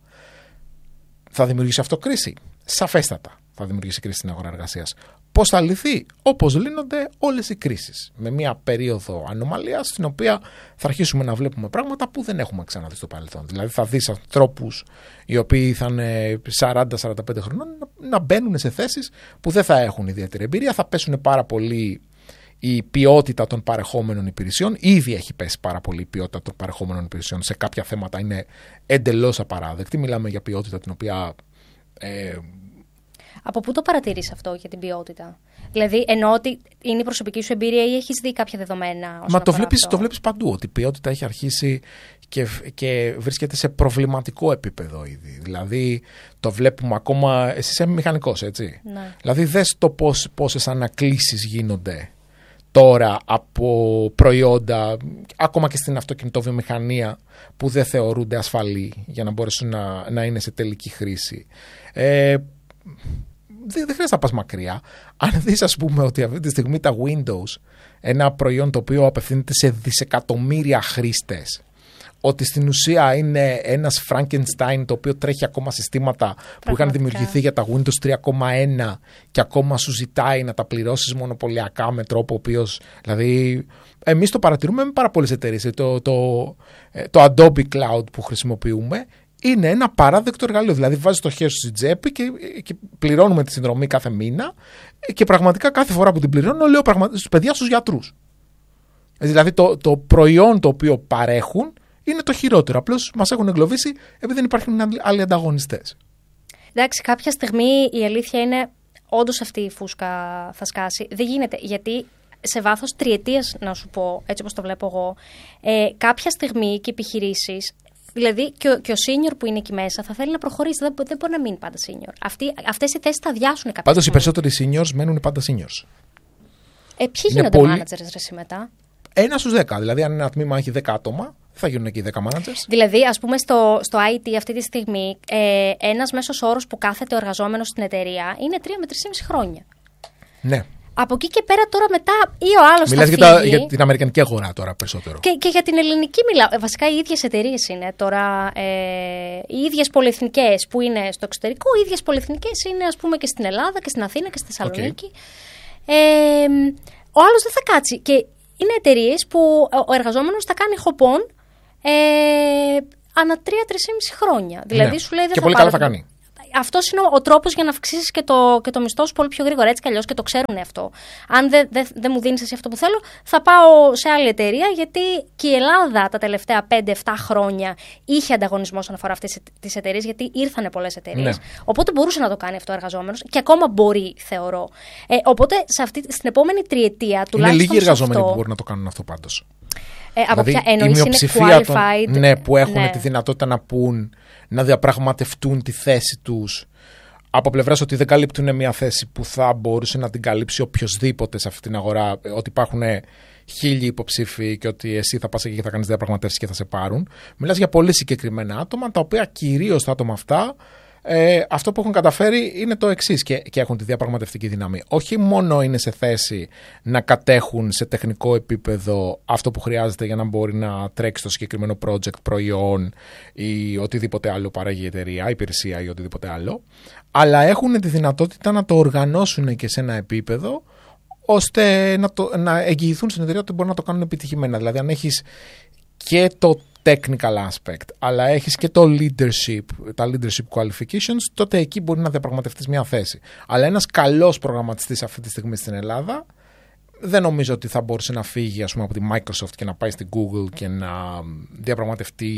Speaker 1: Θα δημιουργήσει αυτό κρίση? Σαφέστατα θα δημιουργήσει κρίση στην αγορά εργασίας. Πώς θα λυθεί? Όπως λύνονται όλες οι κρίσεις. Με μια περίοδο ανομαλίας στην οποία θα αρχίσουμε να βλέπουμε πράγματα που δεν έχουμε ξαναδεί στο παρελθόν. Δηλαδή θα δεις ανθρώπους οι οποίοι θα είναι σαράντα με σαράντα πέντε χρονών να μπαίνουν σε θέσεις που δεν θα έχουν ιδιαίτερη εμπειρία, θα πέσουν πάρα πολύ η ποιότητα των παρεχόμενων υπηρεσιών. Ήδη έχει πέσει πάρα πολύ η ποιότητα των παρεχόμενων υπηρεσιών. Σε κάποια θέματα είναι εντελώς απαράδεκτη. Μιλάμε για ποιότητα την οποία... Ε,
Speaker 2: Από πού το παρατηρείς αυτό για την ποιότητα? Δηλαδή, εννοώ ότι είναι η προσωπική σου εμπειρία ή έχεις δει κάποια δεδομένα?
Speaker 1: Μα το βλέπεις, το βλέπεις παντού, ότι η ποιότητα έχει αρχίσει και, και βρίσκεται σε προβληματικό επίπεδο ήδη. Δηλαδή, το βλέπουμε ακόμα... Εσύ είσαι μηχανικός, έτσι?
Speaker 2: Ναι.
Speaker 1: Δηλαδή, δες το πώς, πόσες ανακλήσεις γίνονται τώρα από προϊόντα, ακόμα και στην αυτοκινητοβιομηχανία, που δεν θεωρούνται ασφαλή για να μπορέσουν να, να είναι σε τελική χρήση. Ε, Δεν, δεν χρειάζεται να πας μακριά. Αν δεις, ας πούμε, ότι αυτή τη στιγμή τα Windows, ένα προϊόν το οποίο απευθύνεται σε δισεκατομμύρια χρήστες, ότι στην ουσία είναι ένας Frankenstein το οποίο τρέχει ακόμα συστήματα Πραγματικά. που είχαν δημιουργηθεί για τα Windows τρία κόμμα ένα και ακόμα σου ζητάει να τα πληρώσεις μονοπωλιακά με τρόπο ο οποίος, δηλαδή, εμείς το παρατηρούμε με πάρα πολλές εταιρείες. Το, το, το Adobe Cloud που χρησιμοποιούμε είναι ένα παράδεκτο εργαλείο. Δηλαδή, βάζεις το χέρι σου στην τσέπη και, και πληρώνουμε τη συνδρομή κάθε μήνα και πραγματικά κάθε φορά που την πληρώνω λέω στους παιδιά, στους γιατρούς. Δηλαδή, το, το προϊόν το οποίο παρέχουν είναι το χειρότερο. Απλώς μας έχουν εγκλωβίσει επειδή δεν υπάρχουν άλλοι ανταγωνιστές.
Speaker 2: Εντάξει, κάποια στιγμή η αλήθεια είναι όντως αυτή η φούσκα θα σκάσει. Δεν γίνεται, γιατί σε βάθος τριετίας, να σου πω, έτσι όπως το βλέπω εγώ, ε, κάποια στιγμή και επιχειρήσεις. Δηλαδή και ο, και ο senior που είναι εκεί μέσα θα θέλει να προχωρήσει. Δεν, δεν μπορεί να μείνει πάντα senior. Αυτοί, αυτές οι θέσεις θα αδειάσουν κάποια
Speaker 1: Πάντως
Speaker 2: στιγμή.
Speaker 1: οι περισσότεροι seniors μένουν πάντα seniors.
Speaker 2: Ε, ποιοι είναι γίνονται πολύ... managers ρε μετά?
Speaker 1: Ένα στους δέκα. Δηλαδή, αν ένα τμήμα έχει δέκα άτομα, θα γίνουν και οι δέκα managers.
Speaker 2: Δηλαδή, ας πούμε, στο, στο άι τι αυτή τη στιγμή, ε, ένας μέσος όρος που κάθεται ο εργαζόμενος στην εταιρεία είναι τρία με τρία και μισό χρόνια.
Speaker 1: Ναι.
Speaker 2: Από εκεί και πέρα τώρα μετά ή ο άλλος θα φύγει.
Speaker 1: Μιλάς για, για την αμερικανική αγορά τώρα περισσότερο.
Speaker 2: Και, και για την ελληνική μιλάω. Βασικά οι ίδιες εταιρείες είναι τώρα, ε, οι ίδιες πολυεθνικές που είναι στο εξωτερικό, οι ίδιες πολυεθνικές είναι ας πούμε και στην Ελλάδα και στην Αθήνα και στη Θεσσαλονίκη. Okay. Ε, ο άλλος δεν θα κάτσει. Και είναι εταιρείες που ο εργαζόμενος θα κάνει χοπών ε, ανά τρία-τρία χρόνια. Δηλαδή
Speaker 1: ναι.
Speaker 2: σου λέει δεν
Speaker 1: και
Speaker 2: θα
Speaker 1: πολύ
Speaker 2: πάρω...
Speaker 1: καλά θα κάνει.
Speaker 2: Αυτός είναι ο, ο τρόπος για να αυξήσεις και το, και το μισθό σου πολύ πιο γρήγορα. Έτσι κι αλλιώς και το ξέρουν αυτό. Αν δεν δε, δε μου δίνεις εσύ αυτό που θέλω, θα πάω σε άλλη εταιρεία. Γιατί και η Ελλάδα τα τελευταία πέντε εφτά χρόνια είχε ανταγωνισμό όσον αφορά αυτές τις εταιρείες, γιατί ήρθανε πολλές εταιρείες. Ναι. Οπότε μπορούσε να το κάνει αυτό ο εργαζόμενος και ακόμα μπορεί, θεωρώ. Ε, οπότε σε αυτή, στην επόμενη τριετία τουλάχιστον.
Speaker 1: Είναι λίγοι εργαζόμενοι
Speaker 2: αυτό,
Speaker 1: που μπορούν να το κάνουν αυτό πάντως.
Speaker 2: Ε, από
Speaker 1: δηλαδή,
Speaker 2: ποια εννοείς είναι qualified.
Speaker 1: Των, ναι, που έχουν
Speaker 2: ναι.
Speaker 1: τη δυνατότητα να πούν, να διαπραγματευτούν τη θέση τους από πλευράς ότι δεν καλύπτουν μια θέση που θα μπορούσε να την καλύψει οποιοσδήποτε σε αυτή την αγορά, ότι υπάρχουν χίλιοι υποψήφοι και ότι εσύ θα πας εκεί και θα κάνεις διαπραγματεύσεις και θα σε πάρουν. Μιλάς για πολύ συγκεκριμένα άτομα, τα οποία κυρίως τα άτομα αυτά Ε, αυτό που έχουν καταφέρει είναι το εξής και, και έχουν τη διαπραγματευτική δύναμη. Όχι μόνο είναι σε θέση να κατέχουν σε τεχνικό επίπεδο αυτό που χρειάζεται για να μπορεί να τρέξει το συγκεκριμένο project, προϊόν ή οτιδήποτε άλλο παράγει η εταιρεία, υπηρεσία ή οτιδήποτε άλλο, αλλά έχουν τη δυνατότητα να το οργανώσουν και σε ένα επίπεδο ώστε να, το, να εγγυηθούν στην εταιρεία ότι μπορούν να το κάνουν επιτυχημένα. Δηλαδή αν έχεις και το technical aspect, αλλά έχεις και το leadership, τα leadership qualifications, τότε εκεί μπορεί να διαπραγματευτείς μια θέση. Αλλά ένας καλός προγραμματιστής αυτή τη στιγμή στην Ελλάδα δεν νομίζω ότι θα μπορούσε να φύγει, ας πούμε, από τη Microsoft και να πάει στην Google και να διαπραγματευτεί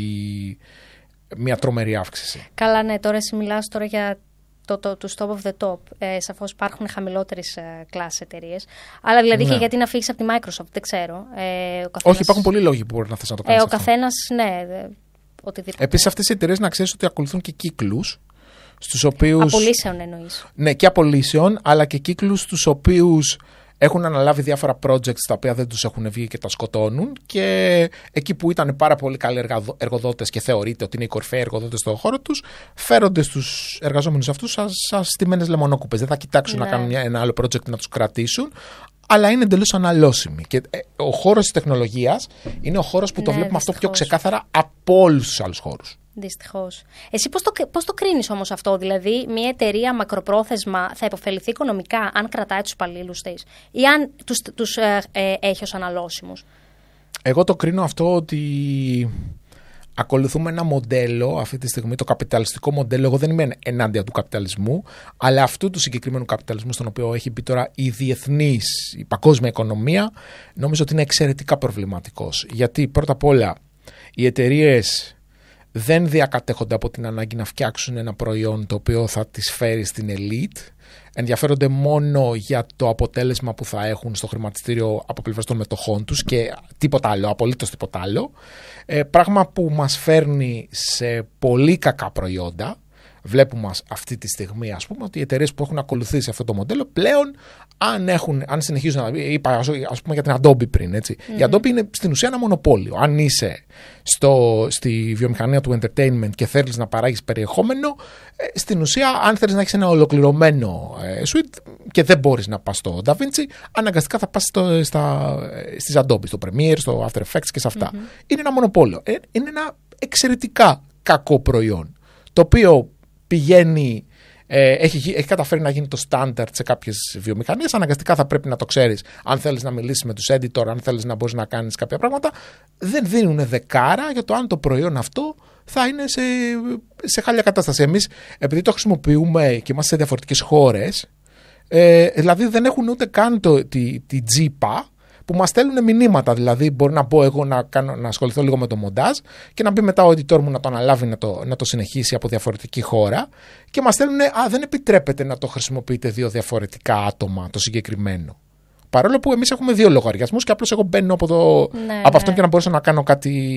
Speaker 1: μια τρομερή αύξηση.
Speaker 2: Καλά, ναι, τώρα εσύ μιλάς τώρα για το, το, το stop of the top. Ε, σαφώς υπάρχουν χαμηλότερες ε, κλάσses εταιρείες. Αλλά δηλαδή ναι. και γιατί να φύγεις από τη Microsoft, δεν ξέρω. Ε, ο καθένας...
Speaker 1: Όχι, υπάρχουν πολλοί λόγοι που μπορεί να θες να το κάνεις.
Speaker 2: Ε, ο
Speaker 1: αυτό.
Speaker 2: καθένας, ναι, οτιδήποτε.
Speaker 1: Επίσης, αυτές οι εταιρείες να ξέρεις ότι ακολουθούν και κύκλους. Στους οποίους...
Speaker 2: Απολύσεων εννοείς.
Speaker 1: Ναι, και απολύσεων, αλλά και κύκλους στους οποίους έχουν αναλάβει διάφορα projects τα οποία δεν τους έχουν βγει και τα σκοτώνουν, και εκεί που ήταν πάρα πολύ καλοί εργοδότες και θεωρείται ότι είναι οι κορυφαίοι εργοδότες στον χώρο τους, φέρονται στους εργαζόμενους αυτούς σαν, σαν στημένες λεμονόκουπες. Δεν θα κοιτάξουν ναι. να κάνουν μια, ένα άλλο project να τους κρατήσουν, αλλά είναι εντελώς αναλώσιμοι. Και ε, ο χώρος της τεχνολογίας είναι ο χώρος που ναι, το βλέπουμε δυστυχώς. Αυτό πιο ξεκάθαρα από όλους τους άλλους χώρους.
Speaker 2: Δυστυχώς. Εσύ πώς το, πώς το κρίνεις όμως αυτό, δηλαδή μια εταιρεία μακροπρόθεσμα θα υποφεληθεί οικονομικά αν κρατάει τους υπαλλήλους της ή αν τους, τους ε, ε, έχει ως αναλώσιμους?
Speaker 1: Εγώ το κρίνω αυτό ότι ακολουθούμε ένα μοντέλο αυτή τη στιγμή, το καπιταλιστικό μοντέλο. Εγώ δεν είμαι ενάντια του καπιταλισμού, αλλά αυτού του συγκεκριμένου καπιταλισμού, στον οποίο έχει μπει τώρα η διεθνής, η παγκόσμια οικονομία, νομίζω ότι είναι εξαιρετικά προβληματικός. Γιατί πρώτα απ' όλα οι εταιρείες δεν διακατέχονται από την ανάγκη να φτιάξουν ένα προϊόν το οποίο θα τις φέρει στην ελίτ. Ενδιαφέρονται μόνο για το αποτέλεσμα που θα έχουν στο χρηματιστήριο από πλευράς των μετοχών τους και τίποτα άλλο, απολύτως τίποτα άλλο. Ε, πράγμα που μας φέρνει σε πολύ κακά προϊόντα. Βλέπουμε αυτή τη στιγμή, ας πούμε, ότι οι εταιρείες που έχουν ακολουθήσει αυτό το μοντέλο πλέον, αν, έχουν, αν συνεχίζουν να. Είπα, ας πούμε, για την Adobe πριν. Έτσι. Mm-hmm. Η Adobe είναι στην ουσία ένα μονοπόλιο. Αν είσαι στο, στη βιομηχανία του entertainment και θέλεις να παράγεις περιεχόμενο, ε, στην ουσία, αν θέλεις να έχεις ένα ολοκληρωμένο ε, suite και δεν μπορείς να πας στο DaVinci, αναγκαστικά θα πας στο, στα, στις Adobe, στο Premiere, στο After Effects και σε αυτά. Mm-hmm. Είναι ένα μονοπόλιο. Ε, είναι ένα εξαιρετικά κακό προϊόν, το οποίο πηγαίνει, ε, έχει, έχει καταφέρει να γίνει το standard σε κάποιες βιομηχανίες. Αναγκαστικά θα πρέπει να το ξέρεις αν θέλεις να μιλήσεις με τους editor, αν θέλεις να μπορείς να κάνεις κάποια πράγματα. Δεν δίνουν δεκάρα για το αν το προϊόν αυτό θα είναι σε, σε χάλια κατάσταση. Εμείς, επειδή το χρησιμοποιούμε και είμαστε σε διαφορετικές χώρες, ε, δηλαδή δεν έχουν ούτε καν το, τη, τη τζίπα που μας στέλνουν μηνύματα. Δηλαδή, μπορεί να πω εγώ να, κάνω, να ασχοληθώ λίγο με το μοντάζ και να μπει μετά ο editor μου να το αναλάβει να το, να το συνεχίσει από διαφορετική χώρα και μας στέλνουν, α, δεν επιτρέπεται να το χρησιμοποιείτε δύο διαφορετικά άτομα το συγκεκριμένο. Παρόλο που εμείς έχουμε δύο λογαριασμούς και απλώς εγώ μπαίνω από, το, ναι, από ναι. αυτόν και να μπορέσω να κάνω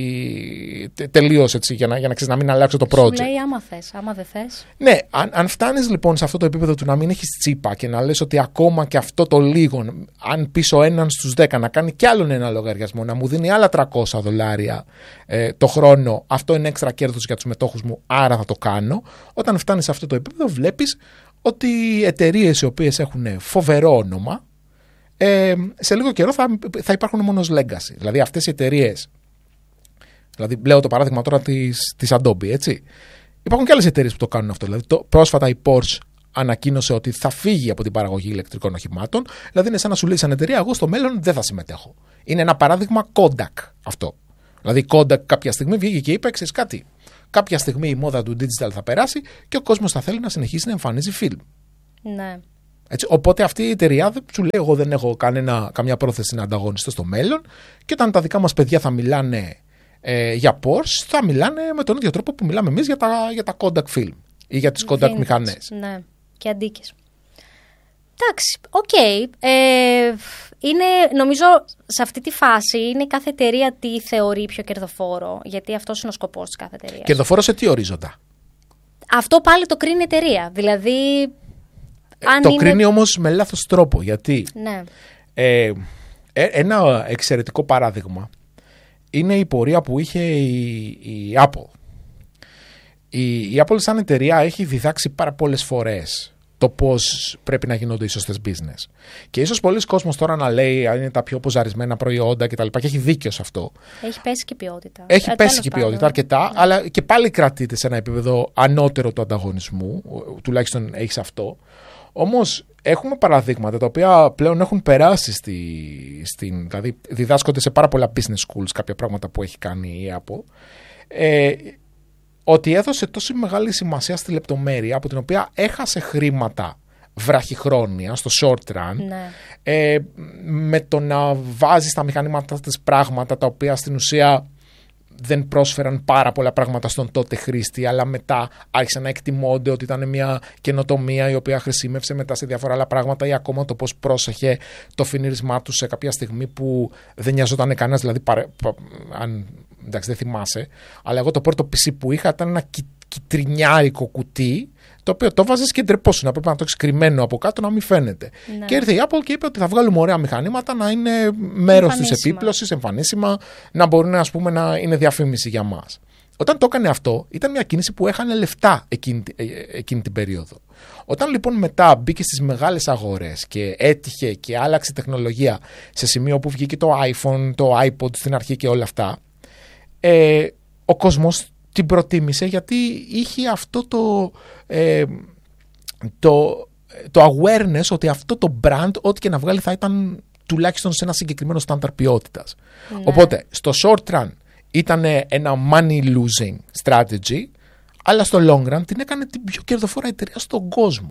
Speaker 1: κάτι τε, τελείως έτσι για να, για να, ξέρεις, να μην αλλάξω το project.
Speaker 2: Σου λέει άμα θες, άμα δεν θες.
Speaker 1: Ναι, αν, αν φτάνεις λοιπόν σε αυτό το επίπεδο του να μην έχεις τσίπα και να λες ότι ακόμα και αυτό το λίγο, αν πεις ο έναν στους δέκα να κάνει κι άλλον ένα λογαριασμό, να μου δίνει άλλα τριακόσια δολάρια ε, το χρόνο, αυτό είναι έξτρα κέρδος για τους μετόχους μου, άρα θα το κάνω. Όταν φτάνεις σε αυτό το επίπεδο βλέπεις ότι οι εταιρείες οι οποίες έχουν φοβερό όνομα, ε, σε λίγο καιρό θα, θα υπάρχουν μόνο ως legacy. Δηλαδή αυτές οι εταιρείες, δηλαδή λέω το παράδειγμα τώρα της, της Adobe, έτσι. Υπάρχουν και άλλες εταιρείες που το κάνουν αυτό. Δηλαδή το, πρόσφατα η Porsche ανακοίνωσε ότι θα φύγει από την παραγωγή ηλεκτρικών οχημάτων. Δηλαδή είναι σαν να σου λέει σαν εταιρεία, εγώ στο μέλλον δεν θα συμμετέχω. Είναι ένα παράδειγμα Kodak αυτό. Δηλαδή η Kodak κάποια στιγμή βγήκε και είπε, ξέρεις κάτι, κάποια στιγμή η μόδα του digital θα περάσει και ο κόσμος θα θέλει να συνεχίσει να εμφανίζει φιλμ.
Speaker 2: Ναι.
Speaker 1: Έτσι, οπότε αυτή η εταιρεία σου λέει, εγώ δεν έχω κανένα, καμιά πρόθεση να ανταγωνιστώ στο μέλλον και όταν τα δικά μας παιδιά θα μιλάνε ε, για Porsche, θα μιλάνε με τον ίδιο τρόπο που μιλάμε εμείς για τα, για τα Kodak film ή για τις Kodak
Speaker 2: Vintage,
Speaker 1: μηχανές.
Speaker 2: Ναι, και αντίκες. Εντάξει, οκ. Okay. Ε, είναι, νομίζω, σε αυτή τη φάση είναι κάθε εταιρεία τι θεωρεί πιο κερδοφόρο, γιατί αυτός είναι ο σκοπός της κάθε εταιρείας.
Speaker 1: Κερδοφόρο σε τι ορίζοντα?
Speaker 2: Αυτό πάλι το κρίνει η εταιρεία. Δηλαδή,
Speaker 1: ε,
Speaker 2: αν
Speaker 1: το
Speaker 2: είναι...
Speaker 1: κρίνει όμως με λάθος τρόπο, γιατί
Speaker 2: ναι.
Speaker 1: ε, ένα εξαιρετικό παράδειγμα είναι η πορεία που είχε η, η Apple. Η, η Apple σαν εταιρεία έχει διδάξει πάρα πολλές φορές το πώς πρέπει να γίνονται οι σωστές business. Και ίσως πολλοί κόσμος τώρα να λέει αν είναι τα πιο ποζαρισμένα προϊόντα κτλ. Και έχει δίκιο σε αυτό.
Speaker 2: Έχει πέσει και η ποιότητα.
Speaker 1: Έχει
Speaker 2: ε,
Speaker 1: πέσει και η ποιότητα αρκετά,
Speaker 2: ναι.
Speaker 1: αλλά και πάλι κρατείται σε ένα επίπεδο ανώτερο του ανταγωνισμού. Τουλάχιστον έχει αυτό. Όμως έχουμε παραδείγματα τα οποία πλέον έχουν περάσει στη, στην, δηλαδή διδάσκονται σε πάρα πολλά business schools κάποια πράγματα που έχει κάνει η Apple. Ε, ότι έδωσε τόσο μεγάλη σημασία στη λεπτομέρεια από την οποία έχασε χρήματα βραχυχρόνια στο short run,
Speaker 2: ναι.
Speaker 1: ε, με το να βάζει στα μηχανήματα της πράγματα τα οποία στην ουσία δεν πρόσφεραν πάρα πολλά πράγματα στον τότε χρήστη, αλλά μετά άρχισαν να εκτιμώνται ότι ήταν μια καινοτομία η οποία χρησιμεύσε μετά σε διάφορα άλλα πράγματα, ή ακόμα το πώς πρόσεχε το φινίρισμά του σε κάποια στιγμή που δεν νοιαζόταν κανένας, δηλαδή παρε, πα, αν, εντάξει, δεν θυμάσαι, αλλά εγώ το πρώτο πι σι που είχα ήταν ένα κι, κυτρινιάρικο κουτί, το οποίο το βάζεις και ντρεπόσου, να πρέπει να το έχεις κρυμμένο από κάτω να μην φαίνεται. Ναι. Και ήρθε η Apple και είπε ότι θα βγάλουμε ωραία μηχανήματα να είναι μέρος της επίπλωσης, εμφανίσιμα, να μπορούν, ας πούμε, να είναι διαφήμιση για μας. Όταν το έκανε αυτό, ήταν μια κίνηση που έχανε λεφτά εκείνη, εκείνη την περίοδο. Όταν λοιπόν μετά μπήκε στις μεγάλες αγορές και έτυχε και άλλαξε τεχνολογία σε σημείο που βγήκε το iPhone, το iPod στην αρχή και όλα αυτά, ε, ο κόσμος την προτίμησε γιατί είχε αυτό το, ε, το, το awareness ότι αυτό το brand, ό,τι και να βγάλει, θα ήταν τουλάχιστον σε ένα συγκεκριμένο στάνταρ ποιότητας. Ναι. Οπότε, στο short run ήταν ένα money losing strategy, αλλά στο long run την έκανε την πιο κερδοφόρα εταιρεία στον κόσμο.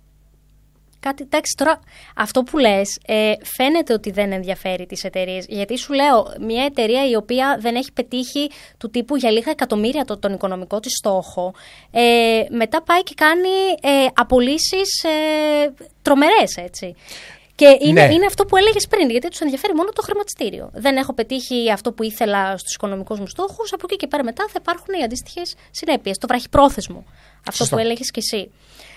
Speaker 2: Κάτι, εντάξει, τώρα αυτό που λες ε, φαίνεται ότι δεν ενδιαφέρει τις εταιρείες. Γιατί σου λέω, μια εταιρεία η οποία δεν έχει πετύχει του τύπου για λίγα εκατομμύρια το, τον οικονομικό της στόχο, ε, μετά πάει και κάνει ε, απολύσεις ε, τρομερές, έτσι. Και είναι, ναι. είναι αυτό που έλεγες πριν, γιατί τους ενδιαφέρει μόνο το χρηματιστήριο. Δεν έχω πετύχει αυτό που ήθελα στους οικονομικούς μου στόχους, από εκεί και πέρα μετά θα υπάρχουν οι αντίστοιχες συνέπειες. Το βραχυπρόθεσμο, αυτό Σωστό. που έλεγες κι εσύ.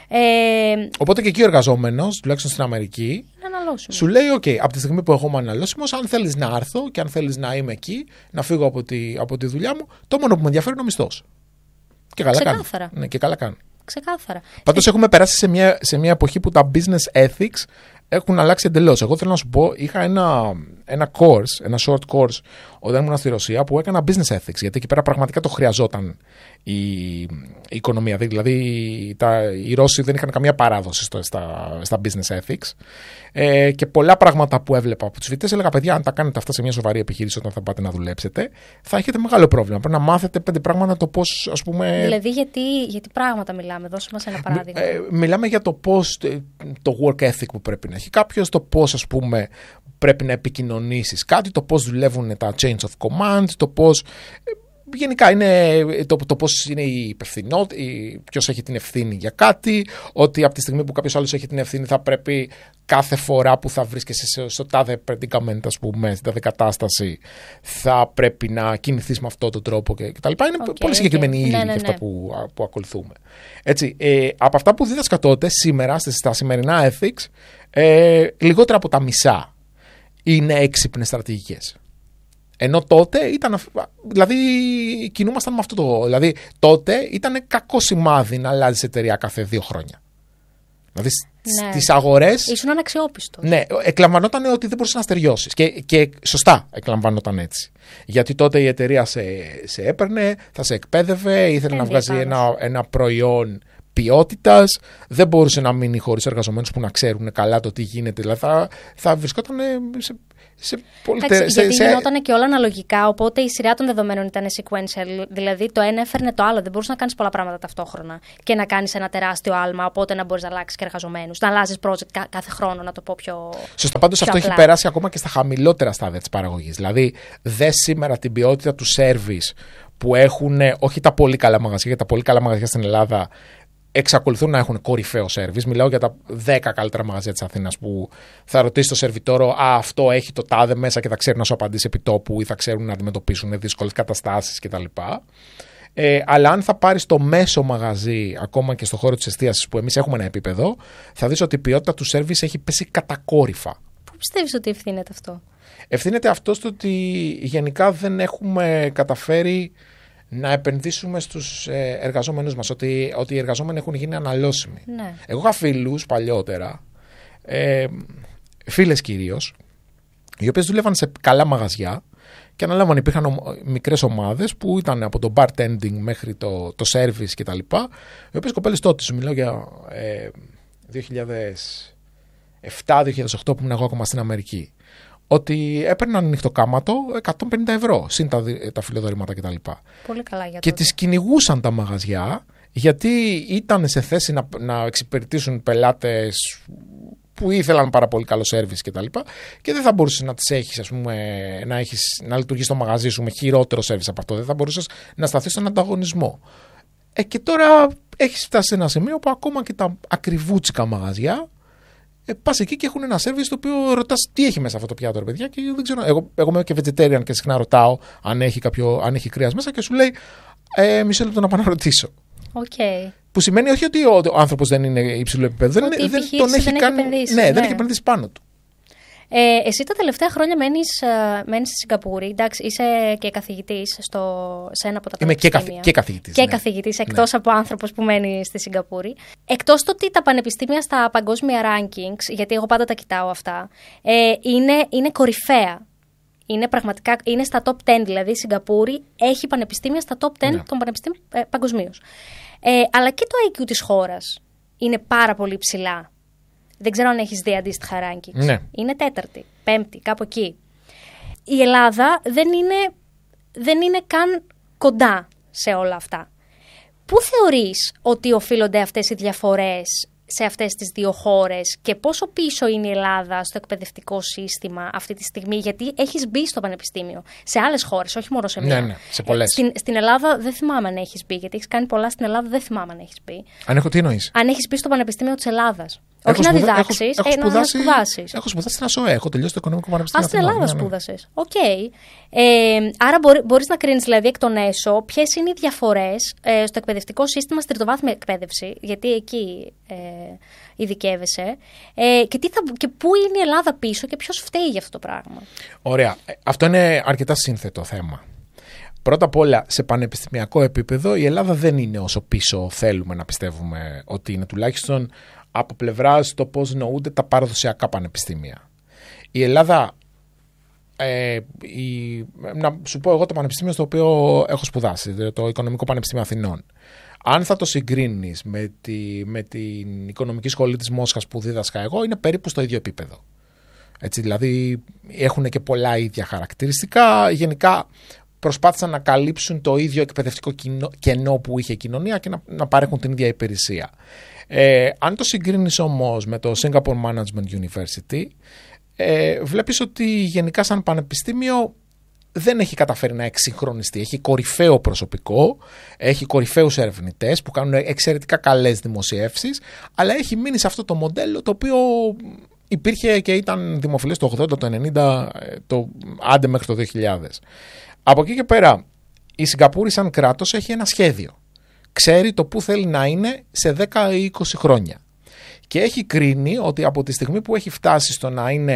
Speaker 2: Ε,
Speaker 1: Οπότε και εκεί ο εργαζόμενος, τουλάχιστον στην Αμερική, σου λέει: OK, από τη στιγμή που εγώ είμαι αναλώσιμος, αν θέλεις να έρθω και αν θέλεις να είμαι εκεί, να φύγω από τη, από τη δουλειά μου, το μόνο που με ενδιαφέρει είναι ο μισθός. Και καλά κάνει. Ναι, και καλά κάνει.
Speaker 2: Ξεκάθαρα.
Speaker 1: Πάντως, έχουμε περάσει σε μια, σε μια εποχή που τα business ethics έχουν αλλάξει εντελώς. Εγώ θέλω να σου πω, είχα ένα, ένα course, ένα short course όταν ήμουν στη Ρωσία που έκανα business ethics, γιατί εκεί πέρα πραγματικά το χρειαζόταν η, η οικονομία. Δηλαδή τα, οι Ρώσοι δεν είχαν καμία παράδοση στο, στα, στα business ethics ε, και πολλά πράγματα που έβλεπα από τους φοιτητές έλεγα: παιδιά, αν τα κάνετε αυτά σε μια σοβαρή επιχείρηση όταν θα πάτε να δουλέψετε, θα έχετε μεγάλο πρόβλημα. Πρέπει να μάθετε πέντε πράγματα το πώς, ας πούμε.
Speaker 2: Δηλαδή, γιατί, γιατί πράγματα μιλάμε, δώσε μας ένα παράδειγμα.
Speaker 1: Ε, μιλάμε για το πώς, το work ethic που πρέπει να έχει κάποιος, το πώς, ας πούμε, πρέπει να επικοινωνήσεις κάτι, το πώς δουλεύουν τα chains of command, το πώς. Γενικά είναι το, το πώς είναι η υπευθυνότητα, ποιος έχει την ευθύνη για κάτι, ότι από τη στιγμή που κάποιος άλλος έχει την ευθύνη θα πρέπει κάθε φορά που θα βρίσκεσαι στο τάδε predicament, ας πούμε, στην τάδε κατάσταση, θα πρέπει να κινηθείς με αυτόν τον τρόπο και κτλ. Είναι okay, πολύ συγκεκριμένη okay. ύλη ναι, ναι, αυτά ναι. που, που ακολουθούμε. Έτσι, ε, από αυτά που δίδασκα τότε, σήμερα, στα σημερινά ethics, ε, λιγότερα από τα μισά είναι έξυπνες στρατηγικές. Ενώ τότε ήταν, δηλαδή κινούμασταν με αυτό το, δηλαδή τότε ήταν κακό σημάδι να αλλάζει εταιρεία κάθε δύο χρόνια. Δηλαδή
Speaker 2: Ναι.
Speaker 1: Στις αγορές.
Speaker 2: Ήσουν αναξιόπιστος.
Speaker 1: Ναι, εκλαμβανόταν ότι δεν μπορούσε να στεριώσεις. Και, και σωστά εκλαμβανόταν έτσι. Γιατί τότε η εταιρεία σε, σε έπαιρνε, θα σε εκπαίδευε, ήθελε να βγάζει ένα, ένα προϊόν ποιότητας, δεν μπορούσε να μείνει χωρίς εργαζομένους που να ξέρουν καλά το τι γίνεται. Δηλαδή θα, θα βρισκόταν σε. Σε πολύ
Speaker 2: Εντάξει,
Speaker 1: τε...
Speaker 2: γιατί
Speaker 1: σε...
Speaker 2: γινόταν και όλα αναλογικά, οπότε η σειρά των δεδομένων ήταν sequential. Δηλαδή το ένα έφερνε το άλλο. Δεν μπορούσε να κάνει πολλά πράγματα ταυτόχρονα και να κάνει ένα τεράστιο άλμα. Οπότε να μπορεί να αλλάξει και εργαζομένους. Να αλλάζει project κάθε χρόνο, να το πω πιο.
Speaker 1: Σωστά. Πάντως αυτό
Speaker 2: απλά.
Speaker 1: Έχει περάσει ακόμα και στα χαμηλότερα στάδια της παραγωγής. Δηλαδή, δε σήμερα την ποιότητα του service που έχουν, όχι τα πολύ καλά μαγαζιά, γιατί τα πολύ καλά μαγαζιά στην Ελλάδα εξακολουθούν να έχουν κορυφαίο σερβις. Μιλάω για τα δέκα καλύτερα μαγαζιά της Αθήνας που θα ρωτήσει το σερβιτόρο, α, αυτό έχει το τάδε μέσα και θα ξέρει να σου απαντήσει επί τόπου ή θα ξέρουν να αντιμετωπίσουν δύσκολες καταστάσεις κτλ. Ε, αλλά αν θα πάρεις το μέσο μαγαζί, ακόμα και στο χώρο της εστίασης που εμείς έχουμε ένα επίπεδο, θα δεις ότι η ποιότητα του σερβις έχει πέσει κατακόρυφα.
Speaker 2: Πού πιστεύεις ότι ευθύνεται αυτό?
Speaker 1: Ευθύνεται αυτό στο ότι γενικά δεν έχουμε καταφέρει να επενδύσουμε στους εργαζόμενους μας, ότι, ότι οι εργαζόμενοι έχουν γίνει αναλώσιμοι.
Speaker 2: Ναι.
Speaker 1: Εγώ είχα φίλους παλιότερα, ε, φίλες κυρίως, οι οποίες δούλευαν σε καλά μαγαζιά και αναλάμβανε, υπήρχαν ο, μικρές ομάδες που ήταν από το bartending μέχρι το, το service κτλ. Οι οποίες κοπέλες τότε, σου μιλάω για ε, δύο χιλιάδες επτά δύο χιλιάδες οκτώ που ήμουν εγώ ακόμα στην Αμερική, ότι έπαιρναν νυχτοκάματο εκατόν πενήντα ευρώ συν τα, τα φιλοδορήματα κτλ.
Speaker 2: Πολύ καλά για
Speaker 1: και
Speaker 2: τότε.
Speaker 1: τις κυνηγούσαν τα μαγαζιά γιατί ήταν σε θέση να, να εξυπηρετήσουν πελάτες που ήθελαν πάρα πολύ καλό σέρβις κτλ. Και, και δεν θα μπορούσες να τις έχεις, ας πούμε, να, έχεις, να λειτουργείς το μαγαζί σου με χειρότερο σέρβις από αυτό. Δεν θα μπορούσες να σταθείς στον ανταγωνισμό. Ε, και τώρα έχεις φτάσει σε ένα σημείο που ακόμα και τα ακριβούτσικα μαγαζιά Ε, πας εκεί και έχουν ένα σερβις το οποίο ρωτάς τι έχει μέσα αυτό το πιάτο, ρε παιδιά, και δεν ξέρω. Εγώ, εγώ είμαι και vegetarian και συχνά ρωτάω αν έχει, κάποιο, αν έχει κρέας μέσα και σου λέει ε, μισό λεπτό να πάω να ρωτήσω.
Speaker 2: Okay.
Speaker 1: Που σημαίνει όχι ότι ο, ο άνθρωπος δεν είναι υψηλού επίπεδου, δεν, δεν τον έχει,
Speaker 2: δεν
Speaker 1: κάνει.
Speaker 2: Έχει επενδύσει,
Speaker 1: ναι,
Speaker 2: ναι,
Speaker 1: δεν έχει επενδύσει πάνω του.
Speaker 2: Ε, εσύ τα τελευταία χρόνια μένεις, uh, μένεις στη Σιγκαπούρη, εντάξει, είσαι και καθηγητής στο, σε ένα από τα πανεπιστήμια.
Speaker 1: Είμαι και, καθ, και καθηγητής.
Speaker 2: Και
Speaker 1: ναι.
Speaker 2: καθηγητής, εκτός ναι. από άνθρωπος που μένει στη Σιγκαπούρη. Εκτός το ότι τα πανεπιστήμια στα παγκόσμια rankings, γιατί εγώ πάντα τα κοιτάω αυτά, ε, είναι, είναι κορυφαία. Είναι πραγματικά, είναι στα top δέκα, δηλαδή η Σιγκαπούρη έχει πανεπιστήμια στα top δέκα ναι. των πανεπιστήμιων ε, παγκοσμίως. Ε, αλλά και το άι κιου της χώρας είναι πάρα πολύ ψηλά. Δεν ξέρω αν έχεις δει αντίστοιχα rankings.
Speaker 1: Ναι.
Speaker 2: Είναι τέταρτη, πέμπτη, κάπου εκεί. Η Ελλάδα δεν είναι, δεν είναι καν κοντά σε όλα αυτά. Πού θεωρείς ότι οφείλονται αυτές οι διαφορές σε αυτές τις δύο χώρες και πόσο πίσω είναι η Ελλάδα στο εκπαιδευτικό σύστημα αυτή τη στιγμή, γιατί έχεις μπει στο πανεπιστήμιο σε άλλες χώρες, όχι μόνο σε μία.
Speaker 1: Ναι, ναι, σε πολλές.
Speaker 2: Στην, στην Ελλάδα δεν θυμάμαι αν έχεις μπει, γιατί έχεις κάνει πολλά στην Ελλάδα, δεν θυμάμαι αν έχεις μπει.
Speaker 1: Αν έχω τι εννοείς?
Speaker 2: Αν έχεις μπει στο Πανεπιστήμιο της Ελλάδας.
Speaker 1: Έχω
Speaker 2: όχι
Speaker 1: σπουδα...
Speaker 2: να διδάξεις,
Speaker 1: έχω, έχω
Speaker 2: ε, να σπουδάσεις.
Speaker 1: Έχω σπουδάσει στην ΑΣΟΕ, έχω τελειώσει το Οικονομικό Πανεπιστήμιο.
Speaker 2: Α, στην Ελλάδα ναι, ναι. σπούδασες. Οκ. Okay. Ε, άρα μπορεί, μπορείς να κρίνεις δηλαδή εκ των έσω ποιες είναι οι διαφορές ε, στο εκπαιδευτικό σύστημα στη τριτοβάθμια εκπαίδευση, γιατί εκεί ε, ειδικεύεσαι, ε, και, τι θα, και πού είναι η Ελλάδα πίσω και ποιος φταίει για αυτό το πράγμα.
Speaker 1: Ωραία. Αυτό είναι αρκετά σύνθετο θέμα. Πρώτα απ' όλα, σε πανεπιστημιακό επίπεδο, η Ελλάδα δεν είναι όσο πίσω θέλουμε να πιστεύουμε ότι είναι, τουλάχιστον από πλευράς το πώς νοούνται τα παραδοσιακά πανεπιστήμια. Η Ελλάδα, ε, η, να σου πω εγώ το πανεπιστήμιο στο οποίο έχω σπουδάσει, το Οικονομικό Πανεπιστήμιο Αθηνών, αν θα το συγκρίνεις με, τη, με την Οικονομική Σχολή της Μόσχας που δίδασκα εγώ, είναι περίπου στο ίδιο επίπεδο. Έτσι, δηλαδή έχουν και πολλά ίδια χαρακτηριστικά. Γενικά προσπάθησαν να καλύψουν το ίδιο εκπαιδευτικό κενό που είχε η κοινωνία και να, να παρέχουν την ίδια υπηρεσία. Ε, αν το συγκρίνεις όμως με το Singapore Management University, ε, βλέπεις ότι γενικά σαν πανεπιστήμιο δεν έχει καταφέρει να εξυγχρονιστεί. Έχει κορυφαίο προσωπικό, έχει κορυφαίους ερευνητές που κάνουν εξαιρετικά καλές δημοσιεύσεις, αλλά έχει μείνει σε αυτό το μοντέλο το οποίο υπήρχε και ήταν δημοφιλές το ογδόντα, το ενενήντα, το, άντε μέχρι το δύο χιλιάδες. Από εκεί και πέρα, η Σιγκαπούρη σαν κράτος έχει ένα σχέδιο. Ξέρει το που θέλει να είναι σε δέκα ή είκοσι χρόνια. Και έχει κρίνει ότι από τη στιγμή που έχει φτάσει στο να είναι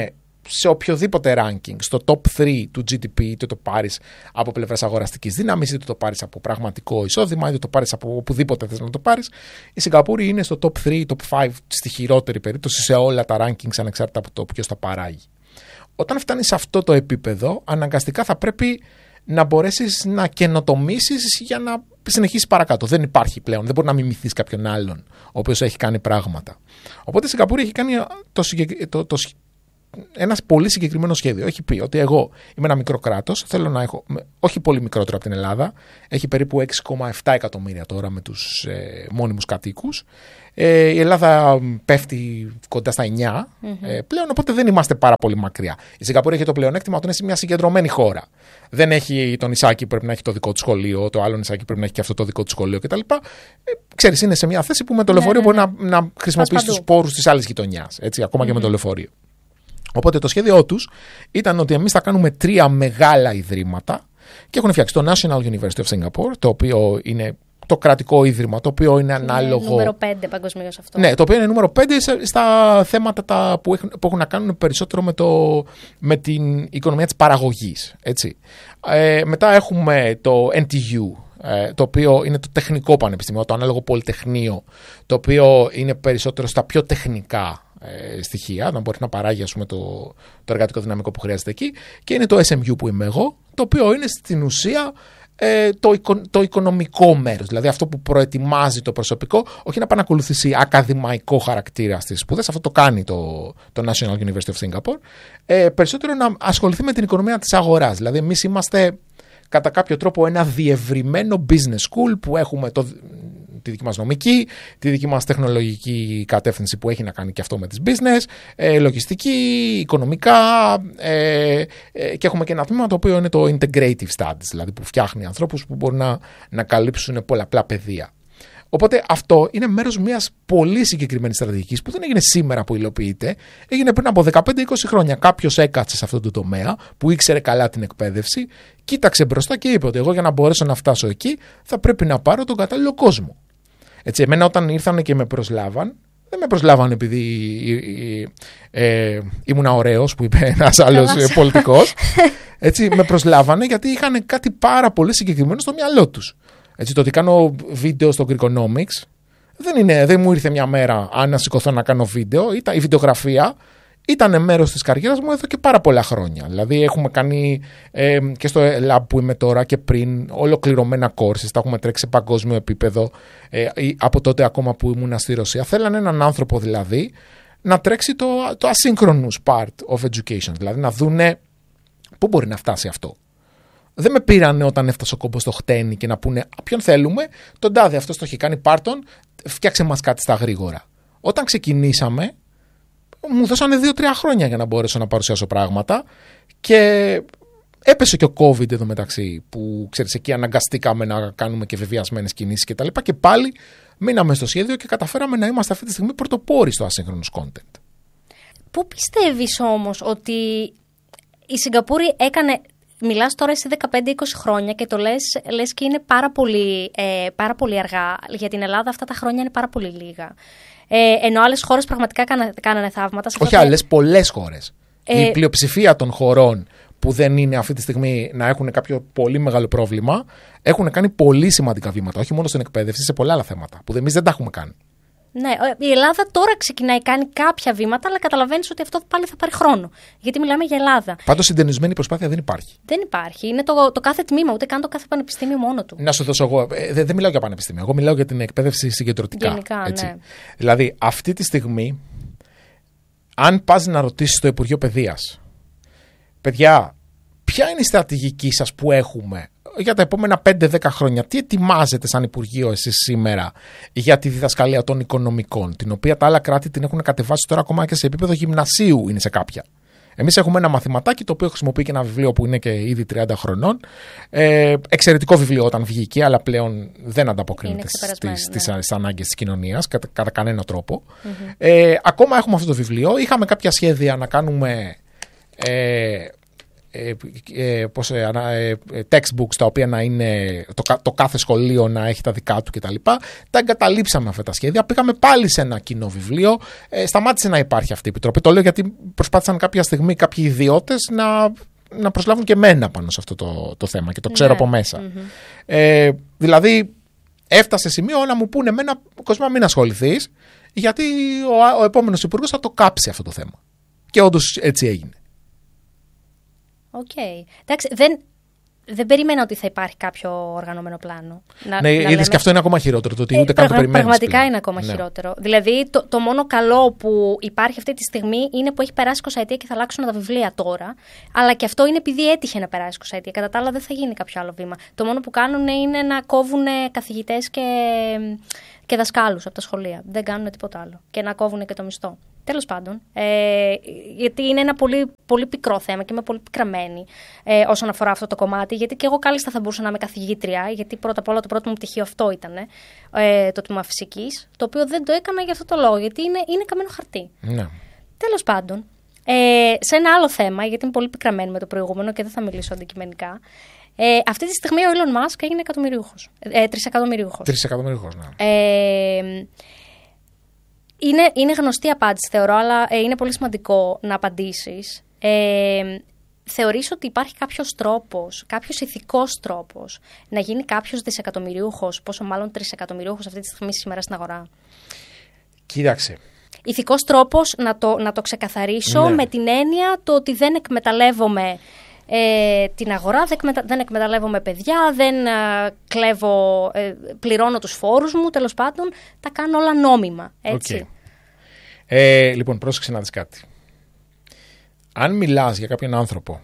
Speaker 1: σε οποιοδήποτε ranking, στο top τρία του τζι ντι πι, είτε το πάρεις από πλευράς αγοραστικής δύναμης, είτε το πάρεις από πραγματικό εισόδημα, είτε το πάρεις από οπουδήποτε θες να το πάρεις, η Σιγκαπούρη είναι στο top τρία, top πέντε στη χειρότερη περίπτωση σε όλα τα rankings ανεξάρτητα από το ποιος τα παράγει. Όταν φτάνεις σε αυτό το επίπεδο, αναγκαστικά θα πρέπει να μπορέσεις να καινοτομήσεις για να συνεχίσεις παρακάτω. Δεν υπάρχει πλέον, δεν μπορεί να μιμηθείς κάποιον άλλον ο οποίος έχει κάνει πράγματα. Οπότε η Σιγκαπούρη έχει κάνει το, το, το, ένα πολύ συγκεκριμένο σχέδιο. Έχει πει ότι εγώ είμαι ένα μικρό κράτος, θέλω να έχω, όχι πολύ μικρότερο από την Ελλάδα, έχει περίπου έξι κόμμα επτά εκατομμύρια τώρα με τους ε, μόνιμους κατοίκους. Ε, η Ελλάδα πέφτει κοντά στα εννιά mm-hmm. ε, πλέον, οπότε δεν είμαστε πάρα πολύ μακριά. Η Σιγκαπούρη έχει το πλεονέκτημα ότι είναι μια συγκεντρωμένη χώρα. Δεν έχει το νησάκι που πρέπει να έχει το δικό του σχολείο, το άλλο νησάκι πρέπει να έχει και αυτό το δικό του σχολείο κτλ. Ε, ξέρεις, είναι σε μια θέση που με το λεωφορείο ναι, ναι, ναι. μπορεί να, να χρησιμοποιήσει τους πόρους της άλλης γειτονιάς, ακόμα mm-hmm. και με το λεωφορείο. Οπότε το σχέδιό τους ήταν ότι εμείς θα κάνουμε τρία μεγάλα ιδρύματα και έχουν φτιάξει το National University of Singapore, το οποίο είναι το κρατικό ίδρυμα, το οποίο είναι ανάλογο. Είναι νούμερο πέντε παγκοσμίως αυτό. Ναι, το οποίο είναι νούμερο πέντε στα θέματα τα που, έχουν, που έχουν να κάνουν περισσότερο με, το, με την οικονομία της παραγωγής. Έτσι. Ε, μετά έχουμε το εν τι γιου, ε, το οποίο είναι το τεχνικό πανεπιστήμιο, το ανάλογο πολυτεχνείο, το οποίο είναι περισσότερο στα πιο τεχνικά ε, στοιχεία, να μπορεί να παράγει ας πούμε, το, το εργατικό δυναμικό που χρειάζεται εκεί. Και είναι το ες εμ γιου που είμαι εγώ, το οποίο είναι στην ουσία Ε, το, οικο, το οικονομικό μέρος, δηλαδή αυτό που προετοιμάζει το προσωπικό, όχι να πάει να ακολουθήσει ακαδημαϊκό χαρακτήρα στις σπουδές, αυτό το κάνει το, το National University of Singapore, ε, περισσότερο να ασχοληθεί με την οικονομία της αγοράς. Δηλαδή εμείς είμαστε κατά κάποιο τρόπο ένα διευρυμένο business school που έχουμε το, τη δική μας νομική, τη δική μας τεχνολογική κατεύθυνση που έχει να κάνει και αυτό με τις business, ε, λογιστική, οικονομικά ε, ε, και έχουμε και ένα τμήμα το οποίο είναι το integrative studies, δηλαδή που φτιάχνει ανθρώπους που μπορούν να, να καλύψουν πολλαπλά πεδία. Οπότε αυτό είναι μέρος μιας πολύ συγκεκριμένης στρατηγικής που δεν έγινε σήμερα που υλοποιείται, έγινε πριν από δεκαπέντε είκοσι χρόνια. Κάποιος έκατσε σε αυτό το τομέα που ήξερε καλά την εκπαίδευση, κοίταξε μπροστά και είπε ότι εγώ για να μπορέσω να φτάσω εκεί θα πρέπει να πάρω τον κατάλληλο κόσμο. Έτσι, εμένα όταν ήρθαν και με προσλάβαν, δεν με προσλάβαν επειδή ε, ε, ήμουν ωραίος που είπε ένας άλλος πολιτικός. Έτσι, με προσλάβανε γιατί είχαν κάτι πάρα πολύ συγκεκριμένο στο μυαλό τους. Έτσι, το ότι κάνω βίντεο στο Greekonomics δεν, είναι, δεν μου ήρθε μια μέρα αν να σηκωθώ να κάνω βίντεο. Ήταν, η βιντεογραφία ήταν μέρος της καριέρας μου εδώ και πάρα πολλά χρόνια. Δηλαδή έχουμε κάνει ε, και στο lab που είμαι τώρα και πριν ολοκληρωμένα courses, τα έχουμε τρέξει σε παγκόσμιο επίπεδο ε, από τότε ακόμα που ήμουν στη Ρωσία. Θέλανε έναν άνθρωπο δηλαδή να τρέξει το, το asynchronous part of education, δηλαδή να δούνε πού μπορεί να φτάσει αυτό. Δεν με πήρανε όταν έφτασε ο κόμπος στο χτένι και να πούνε ποιον θέλουμε, τον τάδε αυτός το έχει κάνει, πάρτον, φτιάξε μας κάτι στα γρήγορα. Όταν ξεκινήσαμε, μου δώσανε δύο τρία χρόνια για να μπορέσω να παρουσιάσω πράγματα και έπεσε και ο COVID εδώ μεταξύ που ξέρεις εκεί αναγκαστήκαμε να κάνουμε και βεβαιασμένες κινήσεις και τα λοιπά και πάλι μείναμε στο σχέδιο και καταφέραμε να είμαστε αυτή τη στιγμή πρωτοπόροι στο asynchronous content.
Speaker 2: Πού πιστεύεις όμως ότι η Σιγκαπούρη έκανε... Μιλάς τώρα εσύ δεκαπέντε είκοσι χρόνια και το λες, λες και είναι πάρα πολύ, ε, πάρα πολύ αργά. Για την Ελλάδα αυτά τα χρόνια είναι πάρα πολύ λίγα. Ε, ενώ άλλες χώρες πραγματικά κάνα, κάνανε θαύματα.
Speaker 1: Όχι και... άλλες, πολλές χώρες. Ε... Η πλειοψηφία των χωρών που δεν είναι αυτή τη στιγμή να έχουν κάποιο πολύ μεγάλο πρόβλημα έχουν κάνει πολύ σημαντικά βήματα. Όχι μόνο στην εκπαίδευση, σε πολλά άλλα θέματα που εμείς δεν τα έχουμε κάνει.
Speaker 2: Ναι, η Ελλάδα τώρα ξεκινάει, κάνει κάποια βήματα, αλλά καταλαβαίνεις ότι αυτό πάλι θα πάρει χρόνο. Γιατί μιλάμε για Ελλάδα.
Speaker 1: Πάντως συντονισμένη προσπάθεια δεν υπάρχει.
Speaker 2: Δεν υπάρχει. Είναι το, το κάθε τμήμα, ούτε καν το κάθε πανεπιστήμιο μόνο του.
Speaker 1: Να σου δώσω εγώ. Ε, δεν, δεν μιλάω για πανεπιστήμιο. Εγώ μιλάω για την εκπαίδευση συγκεντρωτικά.
Speaker 2: Γενικά, έτσι. Ναι.
Speaker 1: Δηλαδή, αυτή τη στιγμή, αν πας να ρωτήσεις το Υπουργείο Παιδείας, παιδιά, ποια είναι η στρατηγική σας που έχουμε για τα επόμενα πέντε δέκα χρόνια, τι ετοιμάζετε σαν Υπουργείο εσείς σήμερα για τη διδασκαλία των οικονομικών, την οποία τα άλλα κράτη την έχουν κατεβάσει τώρα ακόμα και σε επίπεδο γυμνασίου είναι σε κάποια. Εμείς έχουμε ένα μαθηματάκι το οποίο χρησιμοποιεί και ένα βιβλίο που είναι και ήδη τριάντα χρονών. Ε, εξαιρετικό βιβλίο όταν βγήκε, αλλά πλέον δεν ανταποκρίνεται στις, ναι. στις ανάγκες της κοινωνίας κατά, κατά κανένα τρόπο. Mm-hmm. Ε, ακόμα έχουμε αυτό το βιβλίο. Είχαμε κάποια σχέδια να κάνουμε... Ε, ε, ε, πώς, ε, ε, textbooks τα οποία να είναι το, το κάθε σχολείο να έχει τα δικά του κτλ. Τα, τα εγκαταλείψαμε αυτά τα σχέδια. Πήγαμε πάλι σε ένα κοινό βιβλίο. Ε, σταμάτησε να υπάρχει αυτή η επιτροπή. Το λέω γιατί προσπάθησαν κάποια στιγμή κάποιοι ιδιώτες να, να προσλάβουν και εμένα πάνω σε αυτό το, το θέμα και το ξέρω yeah. από μέσα. Mm-hmm. Ε, δηλαδή έφτασε σημείο να μου πούνε εμένα, Κοσμά, μην ασχοληθείς, γιατί ο, ο επόμενος υπουργός θα το κάψει αυτό το θέμα. Και όντως έτσι έγινε.
Speaker 2: Οκ. Okay. Εντάξει, δεν, δεν περίμενα ότι θα υπάρχει κάποιο οργανωμένο πλάνο. Να,
Speaker 1: ναι, είδες λέμε... και αυτό είναι ακόμα χειρότερο. Το ότι ούτε ε, καν το περιμένεις.
Speaker 2: Πραγματικά
Speaker 1: πλέον.
Speaker 2: Είναι ακόμα
Speaker 1: ναι.
Speaker 2: χειρότερο. Δηλαδή, το, το μόνο καλό που υπάρχει αυτή τη στιγμή είναι που έχει περάσει είκοσι ετία και θα αλλάξουν τα βιβλία τώρα. Αλλά και αυτό είναι επειδή έτυχε να περάσει είκοσι ετία. Κατά τα άλλα, δεν θα γίνει κάποιο άλλο βήμα. Το μόνο που κάνουν είναι να κόβουν καθηγητές και, και δασκάλους από τα σχολεία. Δεν κάνουν τίποτα άλλο. Και να κόβουν και το μισθό. Τέλος πάντων, ε, γιατί είναι ένα πολύ, πολύ πικρό θέμα και είμαι πολύ πικραμένη ε, όσον αφορά αυτό το κομμάτι, γιατί και εγώ κάλλιστα θα μπορούσα να είμαι καθηγήτρια, γιατί πρώτα απ' όλα το πρώτο μου πτυχίο αυτό ήταν, ε, το τμήμα φυσικής, το οποίο δεν το έκανα για αυτό το λόγο, γιατί είναι, είναι καμένο χαρτί. Ναι. Τέλος πάντων, ε, σε ένα άλλο θέμα, γιατί είμαι πολύ πικραμένη με το προηγούμενο και δεν θα μιλήσω αντικειμενικά, ε, αυτή τη στιγμή ο Elon Musk έγινε εκατομμυριούχος, ε, τρισεκατομμυριούχος.
Speaker 1: Τρισεκατομμυριούχος, ναι.
Speaker 2: Ε, Είναι, είναι γνωστή απάντηση, θεωρώ, αλλά ε, είναι πολύ σημαντικό να απαντήσεις. Ε, θεωρείς ότι υπάρχει κάποιος τρόπος, κάποιος ηθικός τρόπος να γίνει κάποιος δισεκατομμυριούχος, πόσο μάλλον τρισεκατομμυριούχος αυτή τη στιγμή σήμερα στην αγορά?
Speaker 1: Κοίταξε.
Speaker 2: Ηθικός τρόπος, να το, να το ξεκαθαρίσω, ναι. με την έννοια το ότι δεν εκμεταλλεύομαι ε, την αγορά, δεν, εκμετα, δεν εκμεταλλεύομαι παιδιά, δεν ε, κλέβω, ε, πληρώνω τους φόρους μου, τέλος πάντων, τα κάνω όλα νόμιμα, έτσι.
Speaker 1: Okay. Ε, λοιπόν, πρόσεξε να δεις κάτι. Αν μιλάς για κάποιον άνθρωπο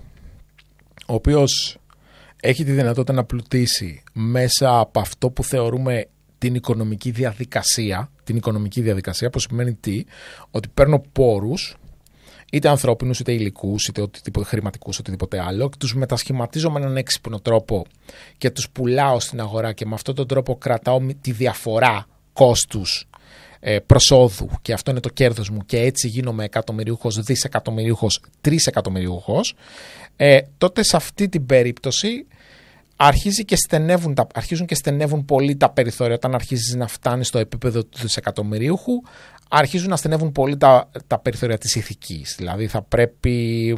Speaker 1: ο οποίος έχει τη δυνατότητα να πλουτίσει μέσα από αυτό που θεωρούμε την οικονομική διαδικασία, την οικονομική διαδικασία, που σημαίνει τι, ότι παίρνω πόρους, είτε ανθρώπινους, είτε υλικούς, είτε οτιδήποτε χρηματικούς, οτιδήποτε άλλο, και τους μετασχηματίζω με έναν έξυπνο τρόπο και τους πουλάω στην αγορά και με αυτόν τον τρόπο κρατάω τη διαφορά κόστους ε, προσόδου και αυτό είναι το κέρδος μου και έτσι γίνομαι εκατομμυριούχος, δισεκατομμυριούχος, τρισεκατομμυριούχος, ε, τότε σε αυτή την περίπτωση αρχίζει και στενεύουν τα, αρχίζουν και στενεύουν πολύ τα περιθώρια. Όταν αρχίζεις να φτάνεις στο επίπεδο του δισεκατομμυρίουχου, αρχίζουν να στενεύουν πολύ τα, τα περιθώρια της ηθικής. Δηλαδή θα πρέπει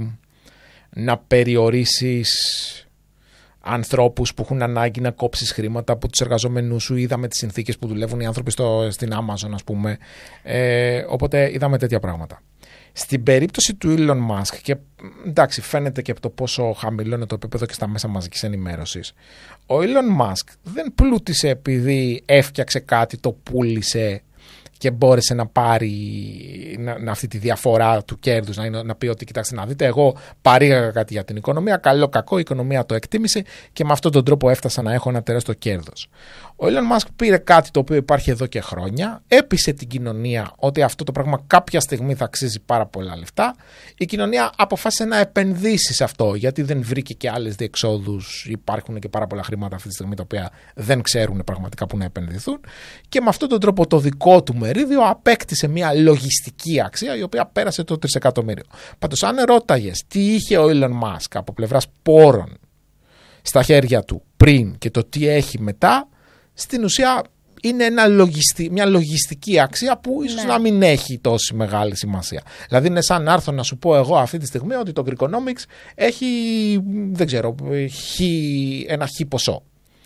Speaker 1: να περιορίσεις ανθρώπους που έχουν ανάγκη να κόψεις χρήματα από τους εργαζόμενους σου. Είδαμε τις συνθήκες που δουλεύουν οι άνθρωποι στο, στην Amazon, ας πούμε. Ε, οπότε είδαμε τέτοια πράγματα. Στην περίπτωση του Elon Musk, και εντάξει φαίνεται και από το πόσο χαμηλό είναι το επίπεδο και στα μέσα μαζικής ενημέρωσης, ο Elon Musk δεν πλούτησε επειδή έφτιαξε κάτι, το πούλησε και μπόρεσε να πάρει να, να αυτή τη διαφορά του κέρδους, να, να πει ότι κοιτάξτε να δείτε, εγώ παρήγαγα κάτι για την οικονομία, καλό κακό, η οικονομία το εκτίμησε και με αυτόν τον τρόπο έφτασα να έχω ένα τεράστιο κέρδος. Ο Elon Musk πήρε κάτι το οποίο υπάρχει εδώ και χρόνια, έπεισε την κοινωνία ότι αυτό το πράγμα κάποια στιγμή θα αξίζει πάρα πολλά λεφτά. Η κοινωνία αποφάσισε να επενδύσει σε αυτό, γιατί δεν βρήκε και άλλες διεξόδους. Υπάρχουν και πάρα πολλά χρήματα αυτή τη στιγμή τα οποία δεν ξέρουν πραγματικά που να επενδυθούν. Και με αυτόν τον τρόπο το δικό του μερίδιο απέκτησε μια λογιστική αξία η οποία πέρασε το τρισεκατομμύριο. Πάντως, αν ρώταγες τι είχε ο Elon Musk από πλευράς πόρων στα χέρια του πριν και το τι έχει μετά, στην ουσία είναι ένα λογιστι... μια λογιστική αξία που ίσως ναι. να μην έχει τόση μεγάλη σημασία. Δηλαδή είναι σαν να έρθω να σου πω εγώ αυτή τη στιγμή ότι το Greekonomics έχει, δεν ξέρω, χι... ένα χι ποσό.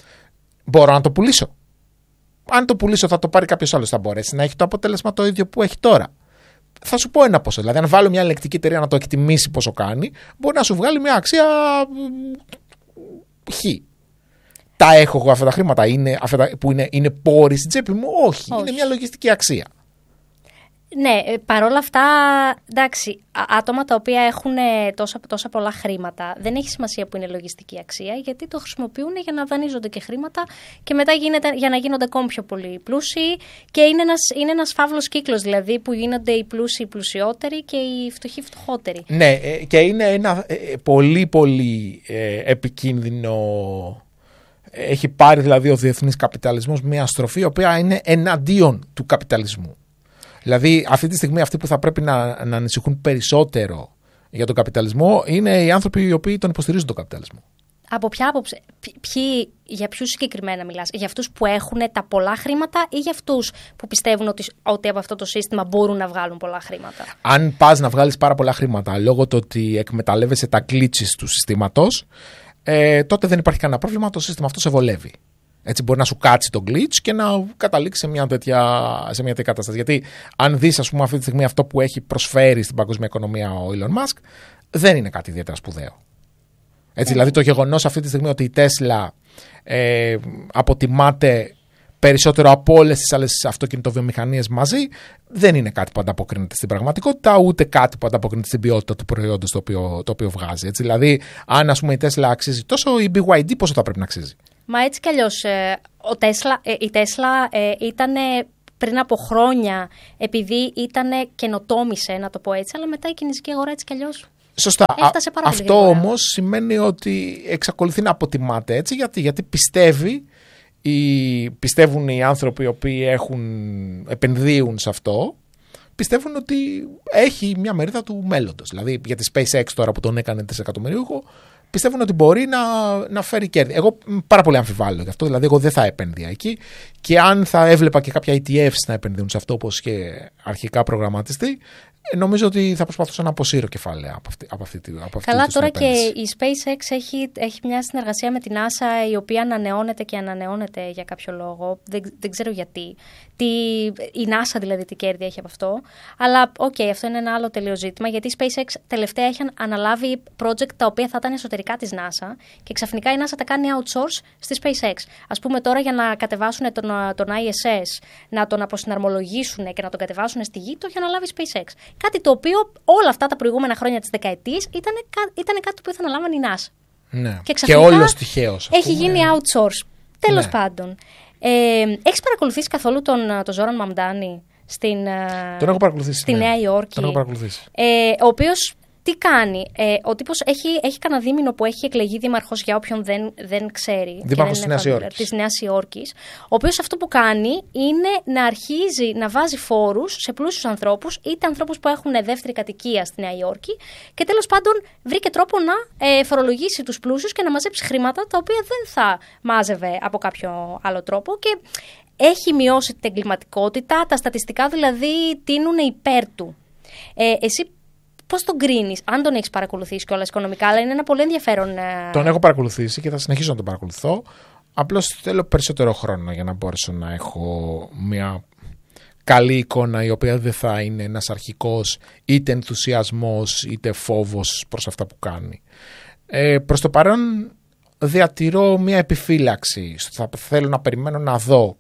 Speaker 1: Μπορώ να το πουλήσω. Αν το πουλήσω θα το πάρει κάποιος άλλος, θα μπορέσει να έχει το αποτέλεσμα το ίδιο που έχει τώρα. Θα σου πω ένα ποσό. Δηλαδή αν βάλω μια ελεκτική εταιρεία να το εκτιμήσει πόσο κάνει, μπορεί να σου βγάλει μια αξία χ. Τα έχω εγώ αυτά τα χρήματα, είναι, αυτά που είναι, είναι πόροι στην τσέπη μου? Όχι, Όχι, είναι μια λογιστική αξία.
Speaker 2: Ναι, παρόλα αυτά, εντάξει, άτομα τα οποία έχουν τόσα, τόσα πολλά χρήματα, δεν έχει σημασία που είναι λογιστική αξία, γιατί το χρησιμοποιούν για να δανείζονται και χρήματα και μετά γίνεται, για να γίνονται ακόμη πιο πολύ πλούσιοι και είναι ένας, είναι ένας φαύλος κύκλος, δηλαδή, που γίνονται οι πλούσιοι πλουσιότεροι και οι φτωχοί φτωχότεροι.
Speaker 1: Ναι, και είναι ένα πολύ πολύ επικίνδυνο... Έχει πάρει δηλαδή ο διεθνής καπιταλισμός μια στροφή η οποία είναι εναντίον του καπιταλισμού. Δηλαδή αυτή τη στιγμή αυτοί που θα πρέπει να, να ανησυχούν περισσότερο για τον καπιταλισμό είναι οι άνθρωποι οι οποίοι τον υποστηρίζουν τον καπιταλισμό.
Speaker 2: Από ποια άποψη, ποιοι, για ποιους συγκεκριμένα μιλάς, για αυτούς που έχουν τα πολλά χρήματα ή για αυτούς που πιστεύουν ότι, ότι από αυτό το σύστημα μπορούν να βγάλουν πολλά χρήματα?
Speaker 1: Αν πας να βγάλεις πάρα πολλά χρήματα λόγω του ότι εκμεταλλεύεσαι τα glitches του συστήματος, ε, τότε δεν υπάρχει κανένα πρόβλημα, το σύστημα αυτό σε βολεύει. Έτσι μπορεί να σου κάτσει το glitch και να καταλήξει σε μια τέτοια, σε μια τέτοια κατάσταση. Γιατί αν δεις, ας πούμε, αυτή τη στιγμή αυτό που έχει προσφέρει στην παγκόσμια οικονομία ο Elon Musk, δεν είναι κάτι ιδιαίτερα σπουδαίο. Έτσι, δηλαδή το γεγονός αυτή τη στιγμή ότι η Tesla ε, αποτιμάται περισσότερο από όλες τις άλλες αυτοκινητοβιομηχανίες μαζί, δεν είναι κάτι που ανταποκρίνεται στην πραγματικότητα, ούτε κάτι που ανταποκρίνεται στην ποιότητα του προϊόντος το οποίο, το οποίο βγάζει. Έτσι, δηλαδή, αν ας πούμε η Tesla αξίζει τόσο, η μπι βάι ντι πόσο θα πρέπει να αξίζει?
Speaker 2: Μα έτσι κι αλλιώς, ε, ο Tesla, ε, η Tesla ε, ήταν πριν από χρόνια, επειδή ήταν καινοτόμησε, να το πω έτσι, αλλά μετά η κινέζικη αγορά έτσι κι αλλιώς.
Speaker 1: Σωστά. Αυτό όμως σημαίνει ότι εξακολουθεί να αποτιμάται έτσι. Γιατί, γιατί πιστεύει, οι, πιστεύουν οι άνθρωποι οι οποίοι έχουν, επενδύουν σε αυτό, πιστεύουν ότι έχει μια μερίδα του μέλλοντος. Δηλαδή για τη SpaceX τώρα που τον έκανε τρισεκατομμυρίουχο, πιστεύουν ότι μπορεί να, να φέρει κέρδη. Εγώ πάρα πολύ αμφιβάλλω γι' αυτό. Δηλαδή, εγώ δεν θα επένδυα εκεί. Και αν θα έβλεπα και κάποια ι τι εφς να επενδύουν σε αυτό, όπως και αρχικά προγραμματιστεί, νομίζω ότι θα προσπαθούσα να αποσύρω κεφάλαια από αυτή, από αυτή, από αυτή
Speaker 2: Καλά,
Speaker 1: τη
Speaker 2: τώρα
Speaker 1: επένδυση.
Speaker 2: Και η SpaceX έχει, έχει μια συνεργασία με την NASA η οποία ανανεώνεται και ανανεώνεται για κάποιο λόγο. Δεν, δεν ξέρω γιατί. Τι, η NASA δηλαδή τι κέρδη έχει από αυτό. Αλλά οκ, okay, αυτό είναι ένα άλλο τελείω ζήτημα, γιατί η SpaceX τελευταία έχει αναλάβει project τα οποία θα ήταν εσωτερικά της NASA και ξαφνικά η NASA τα κάνει outsource στη SpaceX. Ας πούμε τώρα για να κατεβάσουν τον, τον άι ες ες, να τον αποσυναρμολογήσουν και να τον κατεβάσουν στη γη, το έχει αναλάβει η SpaceX. Κάτι το οποίο όλα αυτά τα προηγούμενα χρόνια της δεκαετίας ήταν, ήταν κάτι που ήθελε να λάβει η NASA.
Speaker 1: Ναι.
Speaker 2: Και ξαφνικά
Speaker 1: και όλος τυχαίος,
Speaker 2: έχει γίνει outsource. Τέλος
Speaker 1: ναι.
Speaker 2: πάντων. Ε, έχεις παρακολουθήσει καθόλου τον, τον Ζόραν Μαμντάνη στην,
Speaker 1: τον έχω παρακολουθήσει,
Speaker 2: στη
Speaker 1: ναι.
Speaker 2: Νέα Υόρκη?
Speaker 1: Τον έχω παρακολουθήσει.
Speaker 2: Ε, ο οποίος τι κάνει? Ε, ο τύπος έχει, έχει κανένα δίμηνο που έχει εκλεγεί δήμαρχος, για όποιον δεν, δεν ξέρει.
Speaker 1: Δήμαρχος της Νέας Υόρκης.
Speaker 2: Της Νέας Υόρκης. Ο οποίος αυτό που κάνει είναι να αρχίζει να βάζει φόρους σε πλούσιους ανθρώπους, είτε ανθρώπους που έχουν δεύτερη κατοικία στη Νέα Υόρκη, και τέλος πάντων βρήκε τρόπο να ε, φορολογήσει τους πλούσιους και να μαζέψει χρήματα τα οποία δεν θα μάζευε από κάποιο άλλο τρόπο. Και έχει μειώσει την εγκληματικότητα, τα στατιστικά δηλαδή τείνουν υπέρ του. Ε, εσύ πώς τον κρίνεις, αν τον έχεις παρακολουθήσει κιόλας οικονομικά? Αλλά είναι ένα πολύ ενδιαφέρον.
Speaker 1: Τον έχω παρακολουθήσει και θα συνεχίσω να τον παρακολουθώ. Απλώς θέλω περισσότερο χρόνο για να μπορέσω να έχω μια καλή εικόνα, η οποία δεν θα είναι ένας αρχικός είτε ενθουσιασμός είτε φόβος προς αυτά που κάνει. Ε, προς το παρόν διατηρώ μια επιφύλαξη. Θα θέλω να περιμένω να δω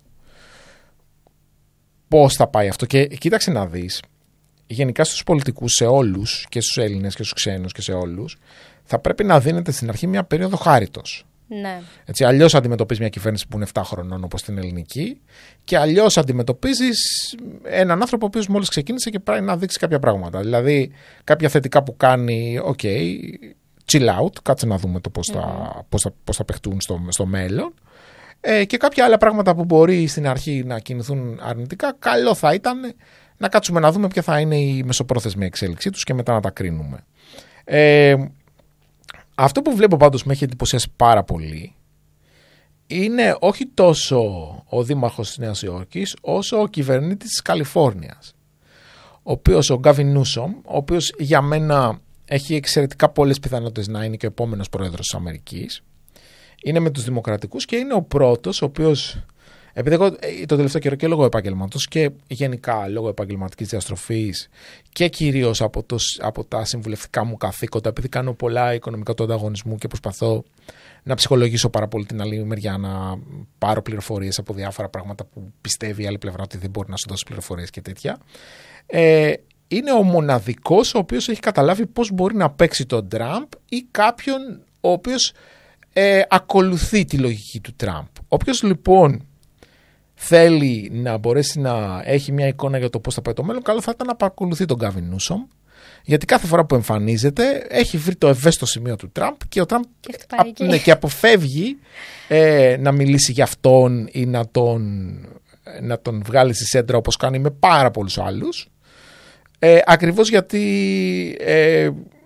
Speaker 1: πώς θα πάει αυτό. Και κοίταξε να δεις. Γενικά στους πολιτικούς, σε όλους, και στους Έλληνες και στους ξένους και σε όλους, θα πρέπει να δίνεται στην αρχή μια περίοδο χάριτος.
Speaker 2: Ναι.
Speaker 1: Έτσι, αλλιώς αντιμετωπίζεις μια κυβέρνηση που είναι επτά χρονών όπως την ελληνική, και αλλιώς αντιμετωπίζεις έναν άνθρωπο ο οποίος μόλις ξεκίνησε και πρέπει να δείξει κάποια πράγματα. Δηλαδή, κάποια θετικά που κάνει, ok, chill out, κάτσε να δούμε το πώς, mm. θα, πώς, θα, πώς θα παιχτούν στο, στο μέλλον. Ε, και κάποια άλλα πράγματα που μπορεί στην αρχή να κινηθούν αρνητικά, καλό θα ήταν να κάτσουμε να δούμε ποια θα είναι η μεσοπρόθεσμη εξέλιξή τους και μετά να τα κρίνουμε. Ε, αυτό που βλέπω πάντως με έχει εντυπωσιάσει πάρα πολύ είναι όχι τόσο ο δήμαρχος της Νέας Υόρκης, όσο ο κυβερνήτης της Καλιφόρνιας, ο οποίος, ο Γκάβιν Νιούσομ, ο οποίος για μένα έχει εξαιρετικά πολλές πιθανότητες να είναι και ο επόμενος πρόεδρος της Αμερικής. Είναι με τους δημοκρατικούς και είναι ο πρώτος ο οποίος, επειδή εγώ το τελευταίο καιρό και λόγω επαγγελματός και γενικά λόγω επαγγελματικής διαστροφής και κυρίως από, το, από τα συμβουλευτικά μου καθήκοντα, επειδή κάνω πολλά οικονομικά του ανταγωνισμού και προσπαθώ να ψυχολογήσω πάρα πολύ την άλλη μεριά, να πάρω πληροφορίες από διάφορα πράγματα που πιστεύει η άλλη πλευρά ότι δεν μπορεί να σου δώσει πληροφορίες και τέτοια, ε, είναι ο μοναδικός ο οποίος έχει καταλάβει πώς μπορεί να παίξει τον Τραμπ ή κάποιον ο οποίος ε, ακολουθεί τη λογική του Τραμπ. Όποιος λοιπόν θέλει να μπορέσει να έχει μια εικόνα για το πώς θα πάει το μέλλον, καλό θα ήταν να παρακολουθεί τον Γκάβιν Νιούσομ, γιατί κάθε φορά που εμφανίζεται έχει βρει το ευαίσθητο σημείο του Τραμπ και ο Τραμπ και, ναι, και αποφεύγει ε, να μιλήσει για αυτόν ή να τον, να τον βγάλει στη σέντρα όπως κάνει με πάρα πολλούς άλλους, ε, ακριβώς γιατί ε,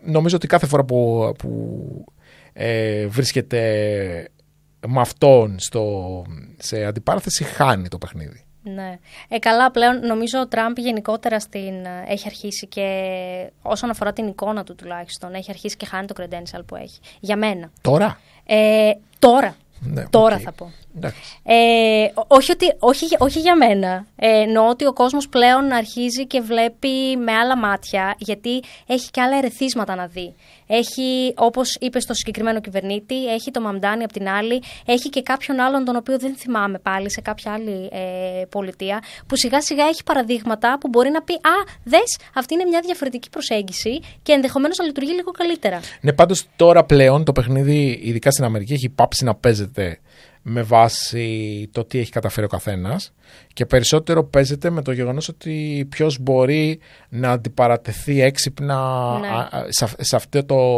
Speaker 1: νομίζω ότι κάθε φορά που, που ε, βρίσκεται με αυτόν στο, σε αντιπαράθεση χάνει το παιχνίδι.
Speaker 2: Ναι. Ε, καλά, πλέον νομίζω ο Τραμπ γενικότερα στην, έχει αρχίσει και όσον αφορά την εικόνα του τουλάχιστον, έχει αρχίσει και χάνει το credential που έχει. Για μένα.
Speaker 1: Τώρα?
Speaker 2: Ε, τώρα.
Speaker 1: Ναι,
Speaker 2: τώρα
Speaker 1: okay.
Speaker 2: θα πω.
Speaker 1: Ε,
Speaker 2: όχι, ότι, όχι, όχι για μένα. Ε, εννοώ ότι ο κόσμος πλέον αρχίζει και βλέπει με άλλα μάτια, γιατί έχει και άλλα ερεθίσματα να δει. Έχει, όπως είπε στο συγκεκριμένο κυβερνήτη, έχει το Μαμντάνι απ' την άλλη, έχει και κάποιον άλλον τον οποίο δεν θυμάμαι πάλι σε κάποια άλλη ε, πολιτεία, που σιγά σιγά έχει παραδείγματα που μπορεί να πει «Α, δες, αυτή είναι μια διαφορετική προσέγγιση και ενδεχομένως να λειτουργεί λίγο καλύτερα».
Speaker 1: Ναι, πάντως τώρα πλέον το παιχνίδι, ειδικά στην Αμερική, έχει πάψει να παίζεται με βάση το τι έχει καταφέρει ο καθένας και περισσότερο παίζεται με το γεγονός ότι ποιος μπορεί να αντιπαρατεθεί έξυπνα, ναι, σε, σε αυτό το